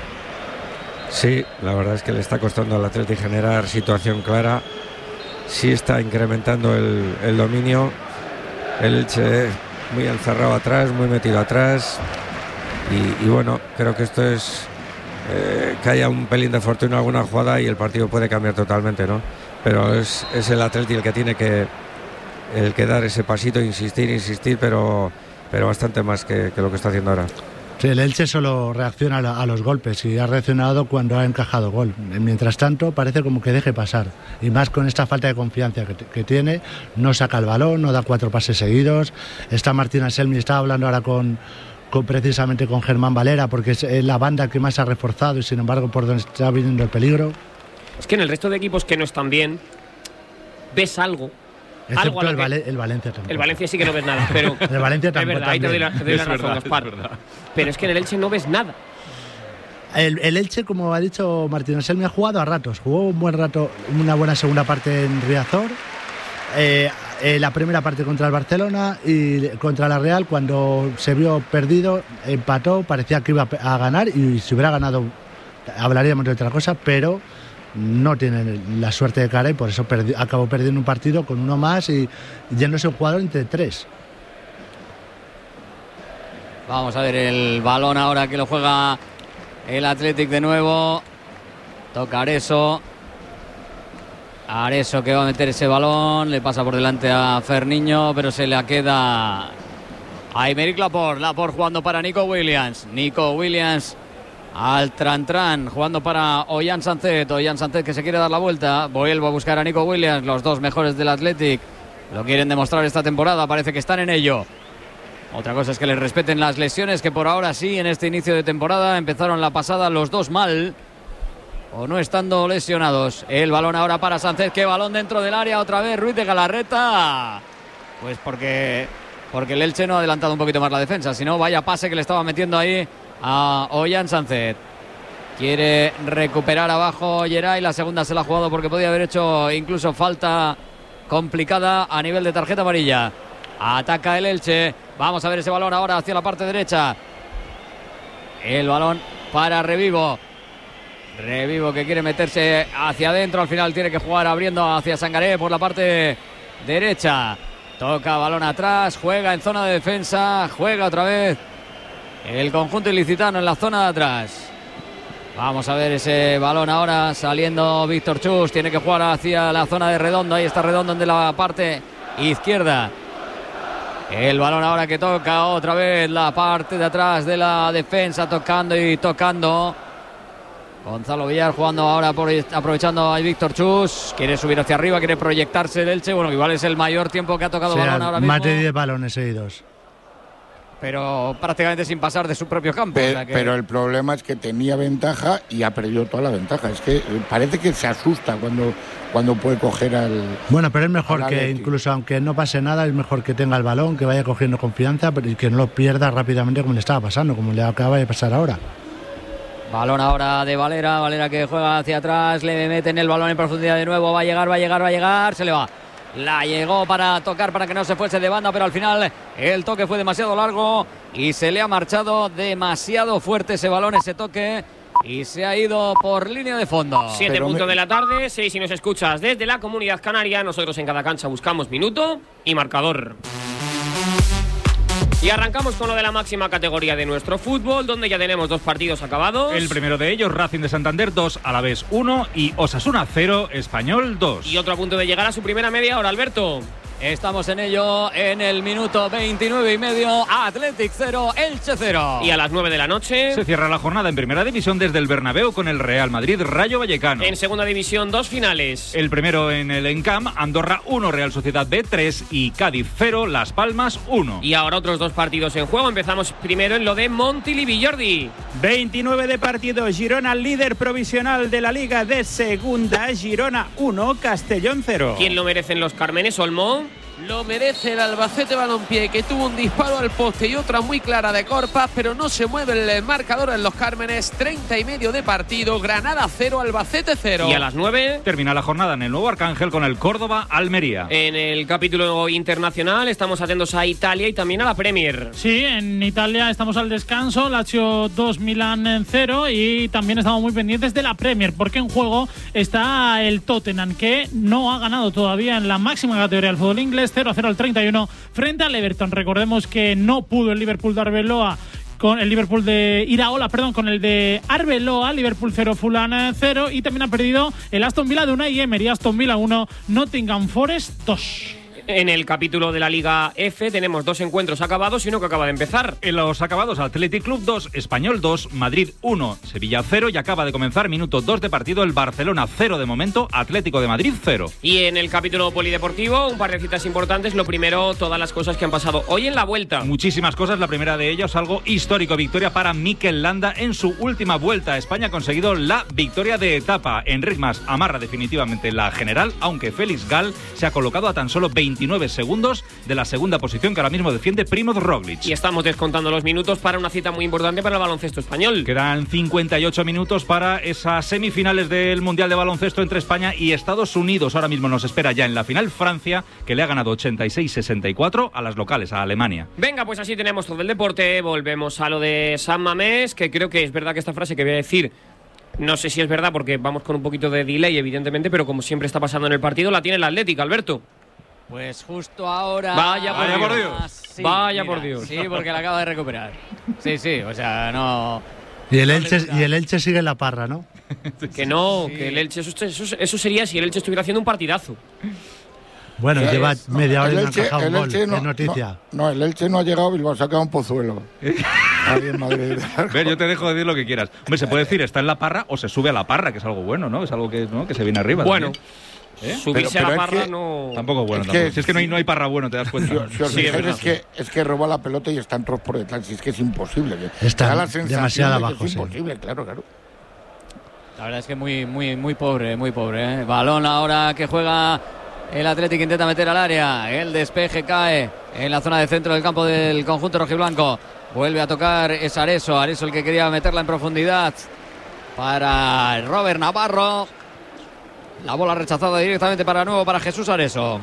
Sí, la verdad es que le está costando al Atlético generar situación clara. Sí está incrementando el, el dominio. El Elche muy encerrado atrás, muy metido atrás. Y, y bueno, creo que esto es eh, que haya un pelín de fortuna en alguna jugada y el partido puede cambiar totalmente, ¿no? Pero es, es el Atlético el que tiene que, el que dar ese pasito, insistir, insistir, pero, pero bastante más que, que lo que está haciendo ahora. Sí, el Elche solo reacciona a, la- a los golpes y ha reaccionado cuando ha encajado gol. Mientras tanto, parece como que deje pasar. Y más con esta falta de confianza que, que tiene, no saca el balón, no da cuatro pases seguidos. Está Martín Anselmi, estaba hablando ahora con, con precisamente con Germán Valera, porque es eh, la banda que más ha reforzado y sin embargo por donde está viniendo el peligro. Es que en el resto de equipos que no están bien, ves algo. Excepto algo a lo el, que- Vale- el Valencia tampoco. El Valencia sí que no ves nada, pero El Valencia es tampoco, verdad, ahí te doy la, te doy la Es razón, verdad, Gaspar. es verdad. Pero es que en el Elche no ves nada. El, el Elche, como ha dicho Martín Anselmi, ha jugado a ratos. Jugó un buen rato, una buena segunda parte en Riazor. Eh, eh, la primera parte contra el Barcelona y contra la Real, cuando se vio perdido, empató, parecía que iba a ganar y si hubiera ganado hablaríamos de otra cosa, pero no tiene la suerte de cara y por eso perdi- acabó perdiendo un partido con uno más y yéndose un jugador entre tres. Vamos a ver el balón ahora que lo juega el Athletic de nuevo. Toca Areso. Areso que va a meter ese balón. Le pasa por delante a Ferniño, pero se le queda a Aymeric Laporte. Laporte jugando para Nico Williams. Nico Williams al Tran Tran, jugando para Ollán Sancet. Ollán Sancet que se quiere dar la vuelta. Vuelve a buscar a Nico Williams. Los dos mejores del Athletic lo quieren demostrar esta temporada. Parece que están en ello. Otra cosa es que les respeten las lesiones, que por ahora sí, en este inicio de temporada empezaron la pasada los dos mal, o no estando lesionados. El balón ahora para Sánchez, que balón dentro del área, otra vez Ruiz de Galarreta. Pues porque, porque el Elche no ha adelantado un poquito más la defensa, si no, vaya pase que le estaba metiendo ahí a Ollán Sánchez. Quiere recuperar abajo Geray, la segunda se la ha jugado porque podía haber hecho incluso falta complicada a nivel de tarjeta amarilla. Ataca el Elche. Vamos a ver ese balón ahora hacia la parte derecha. El balón para Revivo. Revivo que quiere meterse hacia adentro. Al final tiene que jugar abriendo hacia Sangaré por la parte derecha. Toca balón atrás. Juega en zona de defensa. Juega otra vez el conjunto ilicitano en la zona de atrás. Vamos a ver ese balón ahora saliendo Víctor Chus. Tiene que jugar hacia la zona de Redondo. Ahí está Redondo de la parte izquierda. El balón ahora que toca otra vez la parte de atrás de la defensa, tocando y tocando. Gonzalo Villar jugando ahora, por, aprovechando a Víctor Chus. Quiere subir hacia arriba, quiere proyectarse el Elche. Bueno, igual es el mayor tiempo que ha tocado o sea, balón ahora mismo. Más de diez balones seguidos. Pero prácticamente sin pasar de su propio campo. Pero, o sea que... pero el problema es que tenía ventaja y ha perdido toda la ventaja. Es que parece que se asusta cuando, cuando puede coger al... Bueno, pero es mejor que incluso aunque no pase nada, es mejor que tenga el balón, que vaya cogiendo confianza pero y que no lo pierda rápidamente como le estaba pasando, como le acaba de pasar ahora. Balón ahora de Valera, Valera que juega hacia atrás, le meten el balón en profundidad de nuevo, va a llegar, va a llegar, va a llegar, se le va. La llegó para tocar, para que no se fuese de banda, pero al final el toque fue demasiado largo y se le ha marchado demasiado fuerte ese balón, ese toque, y se ha ido por línea de fondo. Siete puntos me... de la tarde, seis si nos escuchas desde la Comunidad Canaria. Nosotros en cada cancha buscamos minuto y marcador. Y arrancamos con lo de la máxima categoría de nuestro fútbol, donde ya tenemos dos partidos acabados. El primero de ellos, Racing de Santander dos, Alavés uno y Osasuna cero, Español dos. Y otro a punto de llegar a su primera media hora, Alberto. Estamos en ello en el minuto veintinueve y medio. Athletic cero, Elche cero. Y a las nueve de la noche se cierra la jornada en primera división desde el Bernabéu con el Real Madrid Rayo Vallecano. En segunda división, dos finales. El primero en el Encamp, Andorra uno, Real Sociedad B tres y Cádiz cero, Las Palmas uno. Y ahora otros dos partidos en juego. Empezamos primero en lo de Montilivi, Jordi. veintinueve de partido. Girona, líder provisional de la Liga de Segunda. Girona uno, Castellón cero. ¿Quién lo merecen los Cármenes, Olmo? Lo merece el Albacete Balompié, que tuvo un disparo al poste y otra muy clara de Corpas, pero no se mueve el marcador en los Cármenes. Treinta y medio de partido. Granada cero, Albacete cero. Y a las nueve termina la jornada en el Nuevo Arcángel con el Córdoba Almería. En el capítulo internacional estamos atentos a Italia y también a la Premier. Sí, en Italia estamos al descanso. Lazio dos, Milán cero. Y también estamos muy pendientes de la Premier, porque en juego está el Tottenham, que no ha ganado todavía en la máxima categoría del fútbol inglés. cero a cero al treinta y uno frente al Everton. Recordemos que no pudo el Liverpool de Arbeloa con el Liverpool de Iraola, perdón, con el de Arbeloa. Liverpool cero, Fulham cero. Y también ha perdido el Aston Villa de Unai Emery. Aston Villa uno, Nottingham Forest dos. En el capítulo de la Liga F tenemos dos encuentros acabados y uno que acaba de empezar. En los acabados, Athletic Club dos, Español dos, Madrid uno, Sevilla cero, y acaba de comenzar minuto dos de partido el Barcelona cero de momento, Atlético de Madrid cero. Y en el capítulo polideportivo, un par de citas importantes. Lo primero, todas las cosas que han pasado hoy en la Vuelta. Muchísimas cosas, la primera de ellas algo histórico, victoria para Mikel Landa en su última Vuelta a España. Ha conseguido la victoria de etapa. Enric Mas amarra definitivamente la general, aunque Félix Gal se ha colocado a tan solo veintinueve segundos de la segunda posición que ahora mismo defiende Primoz Roglic. Y estamos descontando los minutos para una cita muy importante para el baloncesto español. Quedan cincuenta y ocho minutos para esas semifinales del Mundial de Baloncesto entre España y Estados Unidos. Ahora mismo nos espera ya en la final Francia, que le ha ganado ochenta y seis sesenta y cuatro a las locales, a Alemania. Venga, pues así tenemos todo el deporte. Volvemos a lo de San Mamés, que creo que es verdad que esta frase que voy a decir, no sé si es verdad porque vamos con un poquito de delay, evidentemente, pero como siempre está pasando en el partido, la tiene el Atlético, Alberto. Pues justo ahora. Vaya por Dios. sí. Vaya mira, por Dios. Sí, porque la acaba de recuperar. Sí, sí, o sea, no... Y el Elche, y el Elche sigue en la parra, ¿no? Que no, Sí. que el Elche, eso, eso, eso sería si el Elche estuviera haciendo un partidazo. Bueno, Eh, lleva media hora y el no ha Elche- encajado el un gol. Elche no- Es noticia. No, no, el Elche no ha llegado, Bilbao se ha quedado un pozuelo. Ahí en Madrid. Ver, yo te dejo decir lo que quieras. Hombre, se puede decir, está en la parra o se sube a la parra, que es algo bueno, ¿no? Es algo que, ¿no? que se viene arriba. Bueno, también. ¿Eh? subirse Pero- a pero la es parra que- no. Tampoco es bueno. Es tampoco. que- si es que no hay, no hay parra bueno, te das cuenta. Si, os- si os Sí, es fijáis, verdad. es, que, es que roba la pelota y están todos por detrás. Si es que es imposible. que- Está da la sensación demasiado de que abajo, Es sí. imposible, claro, claro. La verdad es que muy, muy, muy pobre, muy pobre. ¿eh? Balón ahora que juega el Athletic, intenta meter al área. El despeje cae en la zona de centro del campo del conjunto rojiblanco. Vuelve a tocar, es Areso. Areso el que quería meterla en profundidad para Robert Navarro. La bola rechazada directamente para nuevo para Jesús Areso.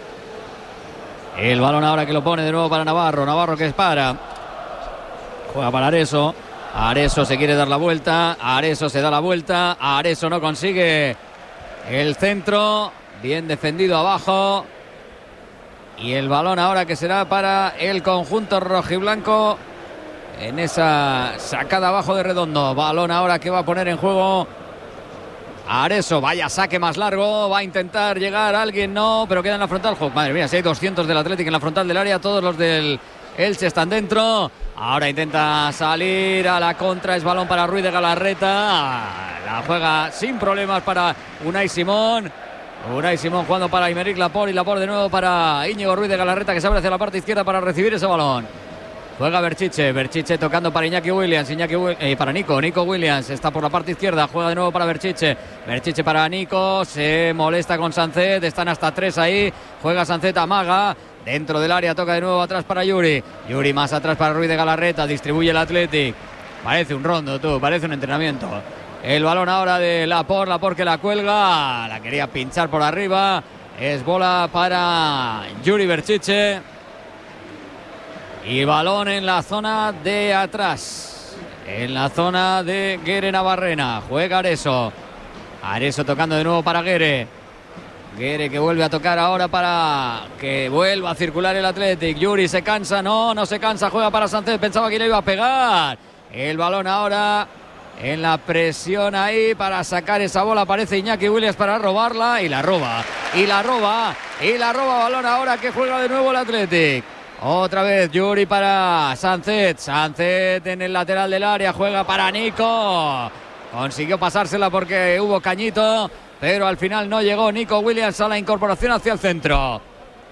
El balón ahora que lo pone de nuevo para Navarro. Navarro que para. Juega para Areso. Areso se quiere dar la vuelta. Areso se da la vuelta. Areso no consigue el centro. Bien defendido abajo. Y el balón ahora que será para el conjunto rojiblanco en esa sacada abajo de Redondo. Balón ahora que va a poner en juego Areso. Vaya saque más largo. Va a intentar llegar alguien, no, pero queda en la frontal. Jo, madre mía, si hay doscientos del Athletic en la frontal del área, todos los del Elche están dentro. Ahora intenta salir a la contra. Es balón para Ruiz de Galarreta. La juega sin problemas para Unai Simón. Unai Simón jugando para Aymeric Laporte y Laporte de nuevo para Íñigo Ruiz de Galarreta, que se abre hacia la parte izquierda para recibir ese balón. Juega Berchiche, Berchiche tocando para Iñaki Williams, Iñaki, eh, para Nico, Nico Williams está por la parte izquierda, juega de nuevo para Berchiche, Berchiche para Nico, se molesta con Sancet, están hasta tres ahí, juega Sancet, amaga, dentro del área, toca de nuevo atrás para Yuri, Yuri más atrás para Ruiz de Galarreta, distribuye el Athletic, parece un rondo tú, parece un entrenamiento. El balón ahora de Laporte, Laporte que la cuelga, la quería pinchar por arriba, es bola para Yuri Berchiche. Y balón en la zona de atrás, en la zona de Guere Navarrena. Juega Areso. Areso tocando de nuevo para Guere. Guere que vuelve a tocar ahora para que vuelva a circular el Athletic. Yuri se cansa, no, no se cansa. Juega para Sánchez, pensaba que le iba a pegar. El balón ahora en la presión ahí para sacar esa bola. Aparece Iñaki Williams para robarla y la roba. Y la roba. Y la roba balón ahora que juega de nuevo el Athletic. Otra vez Yuri para Sancet. Sancet en el lateral del área. Juega para Nico. Consiguió pasársela porque hubo cañito. Pero al final no llegó Nico Williams a la incorporación hacia el centro.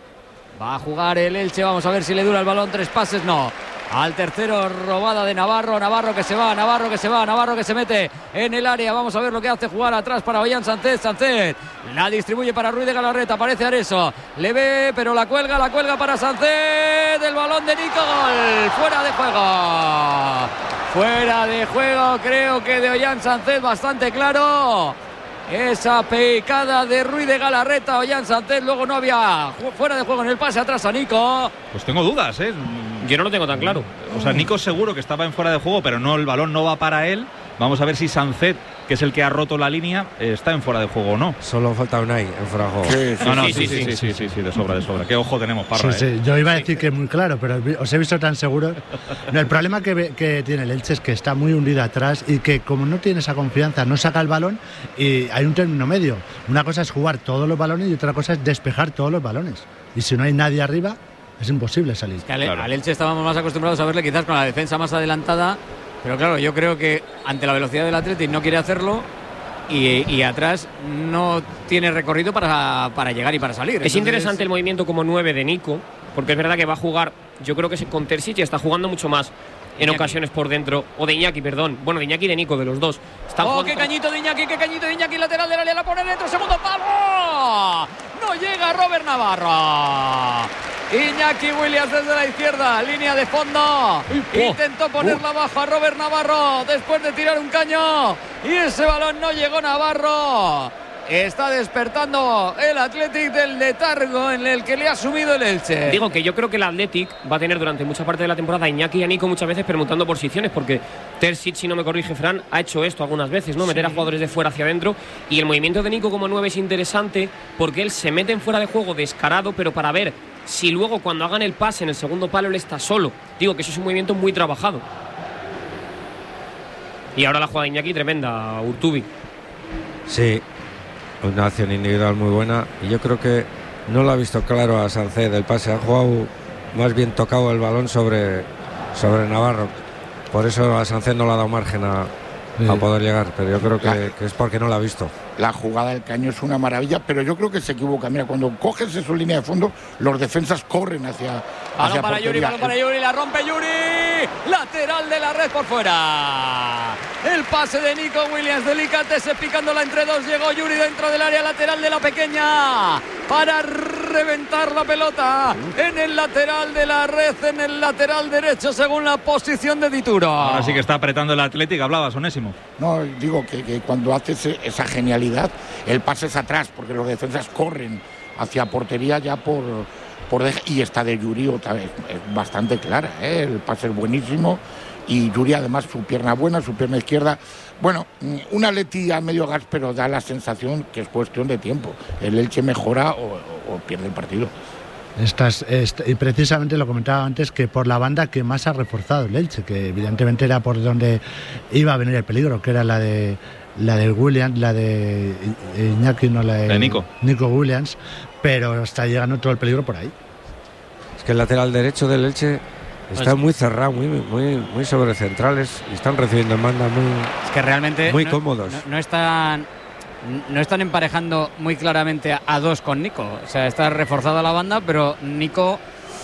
Va a jugar el Elche. Vamos a ver si le dura el balón. Tres pases, no. Al tercero, robada de Navarro. Navarro que se va, Navarro que se va, Navarro que se mete en el área. Vamos a ver lo que hace jugar atrás para Ollán Sancet. Sancet la distribuye para Ruiz de Galarreta. Aparece Areso. Le ve, pero la cuelga, la cuelga para Sancet. El balón de Nico. Gol. Fuera de juego. Fuera de juego, creo que de Ollán Sancet, bastante claro. Esa picada de Ruiz de Galarreta, Ollán Sancet. Luego no había fuera de juego en el pase atrás a Nico. Pues tengo dudas, ¿eh? Yo no lo tengo tan claro. O sea, Nico seguro que estaba en fuera de juego, pero no, el balón no va para él. Vamos a ver si Sancet, que es el que ha roto la línea, está en fuera de juego o no. Solo falta Unai en fuera de juego. Sí, sí, No, no, sí, sí, sí, sí, sí, sí, sí, sí, de sobra, de sobra. Qué ojo tenemos, Parra, Sí, ¿eh? sí, yo iba a decir que muy claro, pero os he visto tan seguros. No, el problema que, ve- que tiene el Elche es que está muy hundido atrás y que como no tiene esa confianza, no saca el balón y hay un término medio. Una cosa es jugar todos los balones y otra cosa es despejar todos los balones. Y si no hay nadie arriba, es imposible salir. Que al, Claro. al Elche estábamos más acostumbrados a verle quizás con la defensa más adelantada, pero claro, yo creo que ante la velocidad del Athletic no quiere hacerlo y, y atrás no tiene recorrido para, para llegar y para salir. Es Entonces, interesante el movimiento como nueve de Nico, porque es verdad que va a jugar, yo creo que con Terzic ya está jugando mucho más en Iñaki. ocasiones por dentro, o de Iñaki, perdón, bueno, de Iñaki y de Nico, de los dos. Están ¡Oh, jugando- qué cañito de Iñaki, qué cañito de Iñaki, lateral del área, la pone dentro, segundo palo! No llega Robert Navarro. Iñaki Williams desde la izquierda, línea de fondo. Intentó ponerla abajo a Robert Navarro después de tirar un caño. Y ese balón no llegó Navarro. está despertando el Athletic del letargo en el que le ha sumido el Elche. Digo que yo creo que el Athletic va a tener durante mucha parte de la temporada a Iñaki y a Nico muchas veces permutando posiciones, porque Terzic, si no me corrige Fran, ha hecho esto algunas veces, ¿no? Meter sí. a jugadores de fuera hacia adentro, y el movimiento de Nico como nueve es interesante porque él se mete en fuera de juego descarado, pero para ver si luego cuando hagan el pase en el segundo palo él está solo. Digo que eso es un movimiento muy trabajado. Y ahora la jugada de Iñaki tremenda, Urtubi. Sí, una acción individual muy buena, y yo creo que no lo ha visto claro a Sánchez del pase, ha jugado más bien tocado el balón sobre, sobre Navarro, por eso a Sánchez no le ha dado margen a, sí. a poder llegar, pero yo creo que, la, que es porque no lo ha visto. La jugada del Caño es una maravilla, pero yo creo que se equivoca. Mira, cuando coges su línea de fondo, los defensas corren hacia, balón hacia para portería. Yuri, balón para Yuri, la rompe Yuri, lateral de la red por fuera. El pase de Nico Williams, Delicatese picándola entre dos, llegó Yuri dentro del área lateral de la pequeña para reventar la pelota en el lateral de la red, en el lateral derecho según la posición de Dituro. Ahora sí que está apretando el Atlético, hablabas, Onésimo. No, digo que, que cuando haces esa genialidad, el pase es atrás, porque los defensas corren hacia portería ya por... por de, y esta de Yuri otra vez es bastante clara, ¿eh? El pase es buenísimo. Y Yuri además su pierna buena, su pierna izquierda. Bueno, un Atleti a medio gas, pero da la sensación que es cuestión de tiempo. El Elche mejora o, o, o pierde el partido. Estas, esta, y precisamente lo comentaba antes, que por la banda que más ha reforzado el Elche, que evidentemente era por donde iba a venir el peligro, que era la de la de Williams, la de Iñaki, no la de, de Nico. Nico Williams, pero está llegando todo el peligro por ahí. Es que el lateral derecho del Elche está muy cerrado, muy, muy, muy sobre centrales, y están recibiendo en banda muy, es que realmente muy no, cómodos. No, no están no están emparejando muy claramente a, a dos con Nico. O sea, está reforzada la banda, pero Nico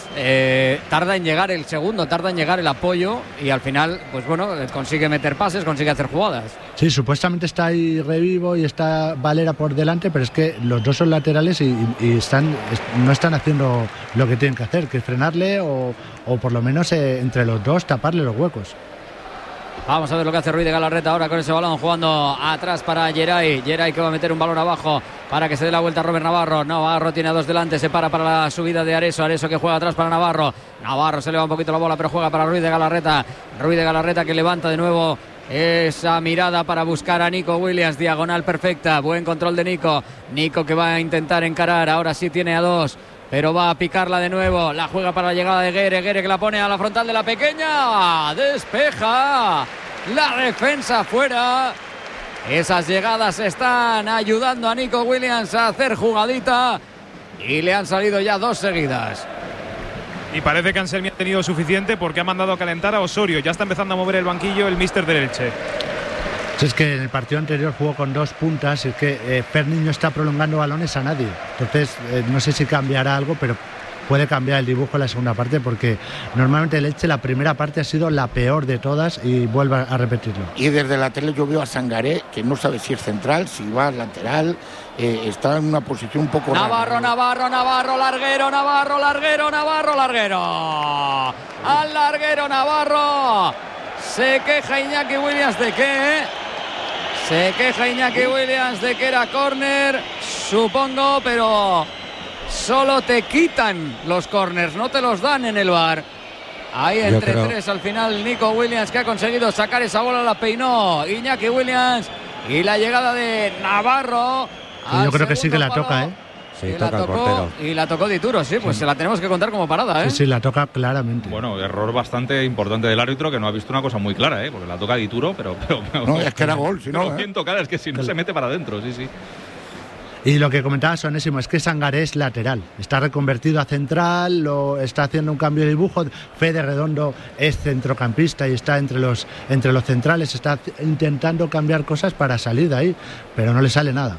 eh, tarda en llegar el segundo, tarda en llegar el apoyo, y al final, pues bueno, consigue meter pases, consigue hacer jugadas. Sí, supuestamente está ahí Revivo y está Valera por delante, pero es que los dos son laterales y, y están no están haciendo lo que tienen que hacer, que es frenarle o, o por lo menos eh, entre los dos taparle los huecos. Vamos a ver lo que hace Ruiz de Galarreta ahora con ese balón, jugando atrás para Geray. Geray que va a meter un balón abajo para que se dé la vuelta a Robert Navarro. Navarro tiene a dos delante, se para para la subida de Areso. Areso que juega atrás para Navarro. Navarro se le va un poquito la bola, pero juega para Ruiz de Galarreta. Ruiz de Galarreta que levanta de nuevo esa mirada para buscar a Nico Williams. Diagonal perfecta, buen control de Nico. Nico que va a intentar encarar, ahora sí tiene a dos, pero va a picarla de nuevo. La juega para la llegada de Guere. Guere que la pone a la frontal de la pequeña. Despeja. La defensa fuera. Esas llegadas están ayudando a Nico Williams a hacer jugadita. Y le han salido ya dos seguidas. Y parece que Anselmi ha tenido suficiente, porque ha mandado a calentar a Osorio. Ya está empezando a mover el banquillo el míster del Elche. Es que en el partido anterior jugó con dos puntas, es que eh, Ferni no está prolongando balones a nadie. Entonces, eh, no sé si cambiará algo, pero puede cambiar el dibujo en la segunda parte, porque normalmente el Elche la primera parte ha sido la peor de todas y vuelve a repetirlo. Y desde la tele yo veo a Sangaré, que no sabe si es central, si va lateral, eh, está en una posición un poco Navarro, rara. Navarro, Navarro, larguero, Navarro, larguero, Navarro, larguero. Al larguero Navarro. Se queja Iñaki Williams de qué, Se queja Iñaki Williams de que era córner, supongo, pero solo te quitan los córners, no te los dan en el V A R. Ahí entre creo... tres al final Nico Williams, que ha conseguido sacar esa bola, la peinó Iñaki Williams, y la llegada de Navarro. Yo creo que sí que la palo. toca, ¿eh? Sí, y, toca la tocó, el portero. y la tocó Dituro, sí, pues sí. Se la tenemos que contar como parada, ¿eh? Sí, sí, la toca claramente. Bueno, error bastante importante del árbitro, que no ha visto una cosa muy clara, ¿eh? Porque la toca Dituro, pero... pero, pero no, es que era gol, si no, no ¿eh? bien tocada, es que si no se mete para adentro, sí, sí. Y lo que comentaba Sonésimo es que Sangaré es lateral, está reconvertido a central, lo está haciendo un cambio de dibujo. Fede Redondo es centrocampista y está entre los, entre los centrales, está intentando cambiar cosas para salir de ahí, pero no le sale nada.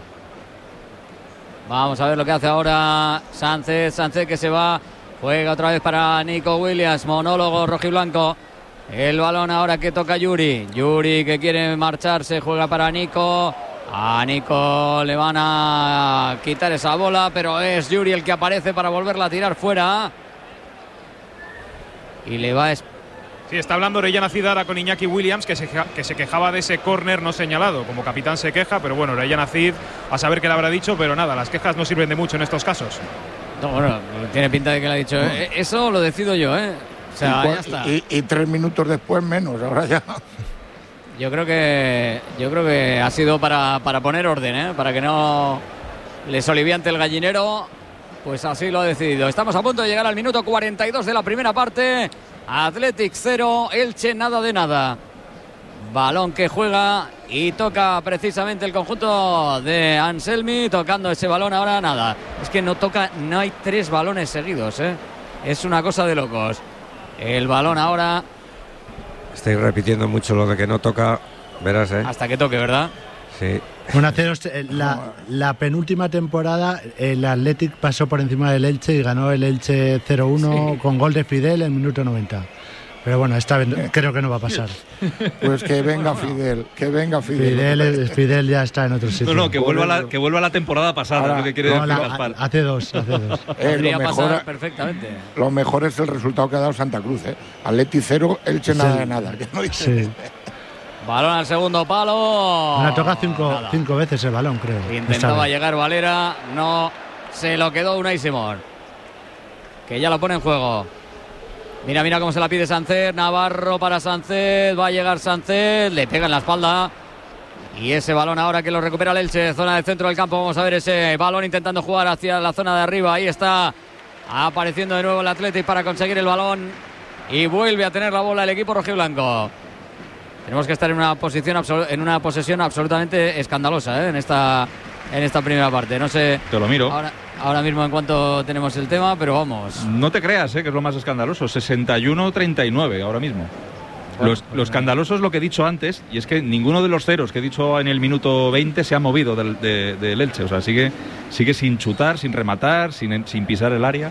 Vamos a ver lo que hace ahora Sánchez, Sánchez que se va, juega otra vez para Nico Williams, monólogo rojiblanco. El balón ahora que toca Yuri, Yuri que quiere marcharse, juega para Nico. A Nico le van a quitar esa bola, pero es Yuri el que aparece para volverla a tirar fuera. Y le va a Sí, está hablando Orellana Cid ahora con Iñaki Williams, que se, que se quejaba de ese córner no señalado. Como capitán se queja, pero bueno, Orellana Cid a saber qué le habrá dicho, pero nada, las quejas no sirven de mucho en estos casos. No, bueno, tiene pinta de que le ha dicho, eh, eso lo decido yo, ¿eh? O sea, y, ya está. Y, y tres minutos después menos, ahora ya. Yo creo que yo creo que ha sido para, para poner orden, ¿eh? Para que no les oliviante el gallinero. Pues así lo ha decidido. Estamos a punto de llegar al minuto cuarenta y dos de la primera parte. Athletic cero, Elche nada de nada. Balón que juega y toca precisamente el conjunto de Anselmi, tocando ese balón ahora nada. Es que no toca, no hay tres balones seguidos, ¿eh? Es una cosa de locos. El balón ahora. Estáis repitiendo mucho lo de que no toca, verás, ¿eh? Hasta que toque, ¿verdad? Sí. Bueno, haceros, la, la penúltima temporada el Athletic pasó por encima del Elche y ganó el Elche cero uno sí. con gol de Fidel en minuto noventa. Pero bueno, esta vez creo que no va a pasar. Pues que venga Fidel, que venga Fidel. Fidel, Fidel ya está en otro sitio. No, no, que vuelva la, que vuelva la temporada pasada, ahora, lo que quiere no, decir la, Gaspar. Hace dos, hace dos. Eh, lo, mejor, perfectamente. Lo mejor es el resultado que ha dado Santa Cruz, ¿eh? Atleti cero, Elche nada sí. de nada. Que no sí. Balón al segundo palo. La toca cinco, cinco veces el balón, creo. Intentaba llegar Valera, no se lo quedó Unai Simón, que ya lo pone en juego. Mira, mira cómo se la pide Sánchez. Navarro para Sánchez. Va a llegar Sánchez. Le pega en la espalda. Y ese balón ahora que lo recupera el Elche. Zona del centro del campo. Vamos a ver ese balón intentando jugar hacia la zona de arriba. Ahí está apareciendo de nuevo el Athletic para conseguir el balón. Y vuelve a tener la bola el equipo rojiblanco. Tenemos que estar en una posición en una posesión absolutamente escandalosa, ¿eh? en esta en esta primera parte. No sé. Te lo miro. Ahora, ahora mismo en cuanto tenemos el tema, pero vamos. No te creas, ¿eh? que es lo más escandaloso. sesenta y uno treinta y nueve ahora mismo. Bueno, los, pues lo escandaloso es lo que he dicho antes, y es que ninguno de los ceros que he dicho en el minuto veinte se ha movido del, de, del Elche. O sea, sigue, sigue sin chutar, sin rematar, sin, sin pisar el área.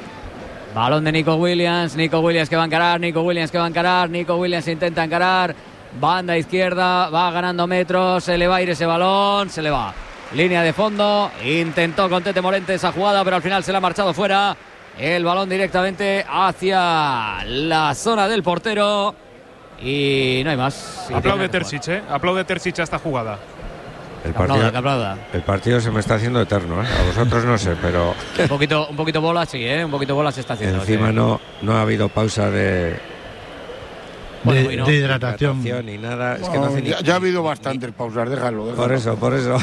Balón de Nico Williams. Nico Williams que va a encarar. Nico Williams que va a encarar. Nico Williams intenta encarar. Banda izquierda, va ganando metros, se le va a ir ese balón, se le va. Línea de fondo, intentó con Tete Morente esa jugada, pero al final se le ha marchado fuera. El balón directamente hacia la zona del portero y no hay más. Aplaude Terzic, ¿eh? Aplaude Terzic a esta jugada. El partido, aplauda, aplauda. el partido se me está haciendo eterno, ¿eh? A vosotros no sé, pero... Un poquito, un poquito bola, sí, ¿eh? Un poquito bola se está haciendo. Encima sí. no, no ha habido pausa de... De, bueno, de hidratación. Ni nada. Es bueno, que no hace ya, ni, ya ha habido bastantes pausas, déjalo, déjalo. Por eso, por eso.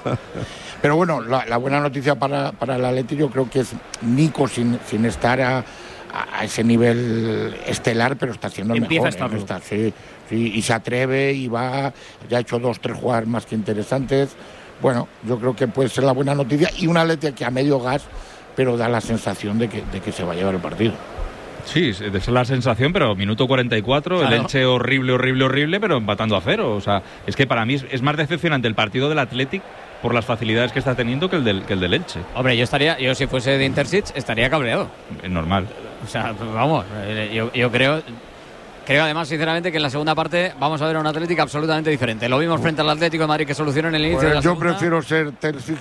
Pero bueno, la, la buena noticia para, para el Atleti yo creo que es Nico sin, sin estar a, a ese nivel estelar, pero está siendo Empieza mejor. ¿eh? Está, sí, sí, y se atreve y va, ya ha hecho dos, tres jugadas más que interesantes. Bueno, yo creo que puede ser la buena noticia y un Atleti que a medio gas, pero da la sensación de que, de que se va a llevar el partido. Sí, esa es la sensación, pero minuto cuarenta y cuatro, claro. El Elche horrible, horrible, horrible, pero empatando a cero. O sea, es que para mí es, es más decepcionante el partido del Athletic por las facilidades que está teniendo que el del, que el del Elche. Hombre, yo estaría, yo si fuese de Intersic estaría cabreado. Es normal. O sea, vamos, yo, yo creo... Creo además, sinceramente, que en la segunda parte vamos a ver a un Atlético absolutamente diferente. Lo vimos frente al Atlético de Madrid que solucionó en el inicio pues de la yo segunda. prefiero ser Terzic.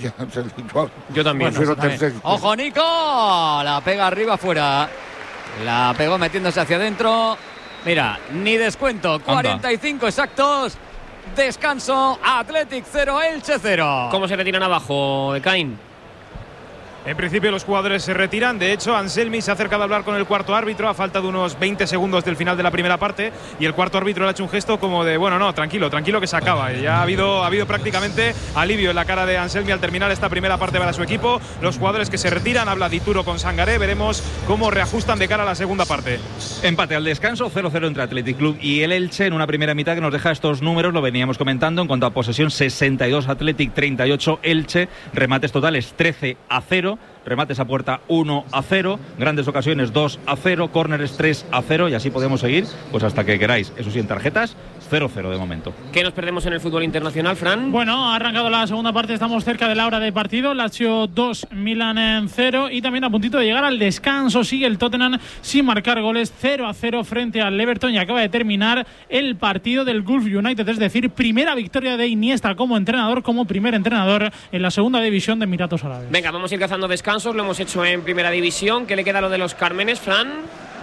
Yo también. Prefiero también. Terzic. ¡Ojo, Nico! La pega arriba, fuera. La pegó metiéndose hacia adentro. Mira, ni descuento. cuarenta y cinco exactos. Descanso. Athletic cero, Elche cero. ¿Cómo se retiran abajo, Ekain? En principio los jugadores se retiran. De hecho, Anselmi se ha acercado a hablar con el cuarto árbitro a falta de unos veinte segundos del final de la primera parte y el cuarto árbitro le ha hecho un gesto como de, bueno, no, tranquilo, tranquilo que se acaba. Y ya ha habido, ha habido prácticamente alivio en la cara de Anselmi al terminar esta primera parte para su equipo. Los jugadores que se retiran, habla Dituro con Sangaré. Veremos cómo reajustan de cara a la segunda parte. Empate al descanso, cero cero entre Athletic Club y el Elche en una primera mitad que nos deja estos números, lo veníamos comentando. En cuanto a posesión, sesenta y dos Athletic, treinta y ocho Elche. Remates totales, trece a cero. Remates a puerta uno a cero, grandes ocasiones dos a cero, córneres tres a cero y así podemos seguir pues hasta que queráis. Eso sí, en tarjetas cero cero de momento. ¿Qué nos perdemos en el fútbol internacional, Fran? Bueno, ha arrancado la segunda parte, estamos cerca de la hora de partido. Lazio dos, Milan cero y también a puntito de llegar al descanso. Sigue el Tottenham sin marcar goles, cero a cero frente al Everton y acaba de terminar el partido del Gulf United, es decir, primera victoria de Iniesta como entrenador, como primer entrenador en la segunda división de Emiratos Árabes. Venga, vamos a ir cazando descansos, lo hemos hecho en primera división. ¿Qué le queda a lo de los Cármenes, Fran?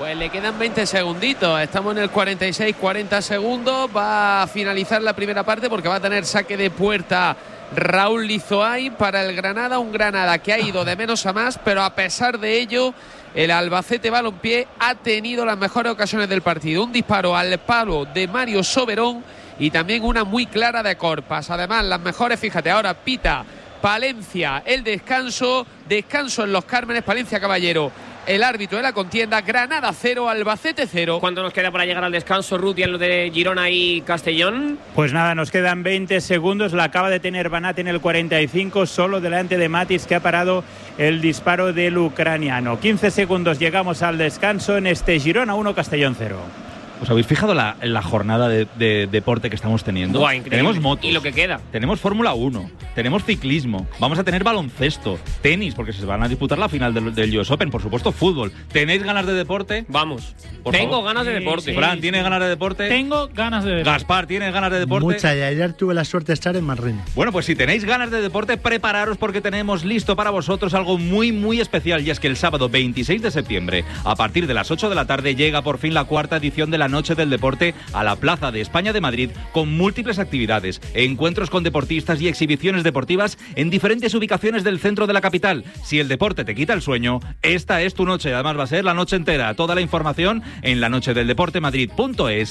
Pues le quedan veinte segunditos, estamos en el cuarenta y seis, cuarenta segundos, va a finalizar la primera parte porque va a tener saque de puerta Raúl Lizoay para el Granada, un Granada que ha ido de menos a más, pero a pesar de ello el Albacete Balompié ha tenido las mejores ocasiones del partido, un disparo al palo de Mario Soberón y también una muy clara de Corpas, además las mejores, fíjate, ahora pita Palencia el descanso, descanso en Los Cármenes, Palencia Caballero el árbitro de la contienda, Granada cero, Albacete cero. ¿Cuánto nos queda para llegar al descanso, Ruti, en lo de Girona y Castellón? Pues nada, nos quedan veinte segundos, la acaba de tener Banat en el cuarenta y cinco, solo delante de Matis, que ha parado el disparo del ucraniano. quince segundos, llegamos al descanso en este Girona uno, Castellón cero. ¿Os habéis fijado la, la jornada de, de deporte que estamos teniendo? Buah, increíble. Tenemos motos. Y lo que queda. Tenemos Fórmula uno, tenemos ciclismo, vamos a tener baloncesto, tenis, porque se van a disputar la final del, del U S Open, por supuesto fútbol. ¿Tenéis ganas de deporte? Vamos. Por Tengo favor. ganas de deporte. Sí, Fran, ¿tienes sí. ganas de deporte? Tengo ganas de deporte. Gaspar, ¿tienes ganas de deporte? Mucha, y ayer tuve la suerte de estar en Madrid. Bueno, pues si tenéis ganas de deporte, prepararos porque tenemos listo para vosotros algo muy, muy especial. Y es que el sábado veintiséis de septiembre, a partir de las ocho de la tarde, llega por fin la cuarta edición de la Noche del Deporte a la Plaza de España de Madrid, con múltiples actividades, encuentros con deportistas y exhibiciones deportivas en diferentes ubicaciones del centro de la capital. Si el deporte te quita el sueño, esta es tu noche. Además va a ser la noche entera. Toda la información en la noche del deporte madrid punto es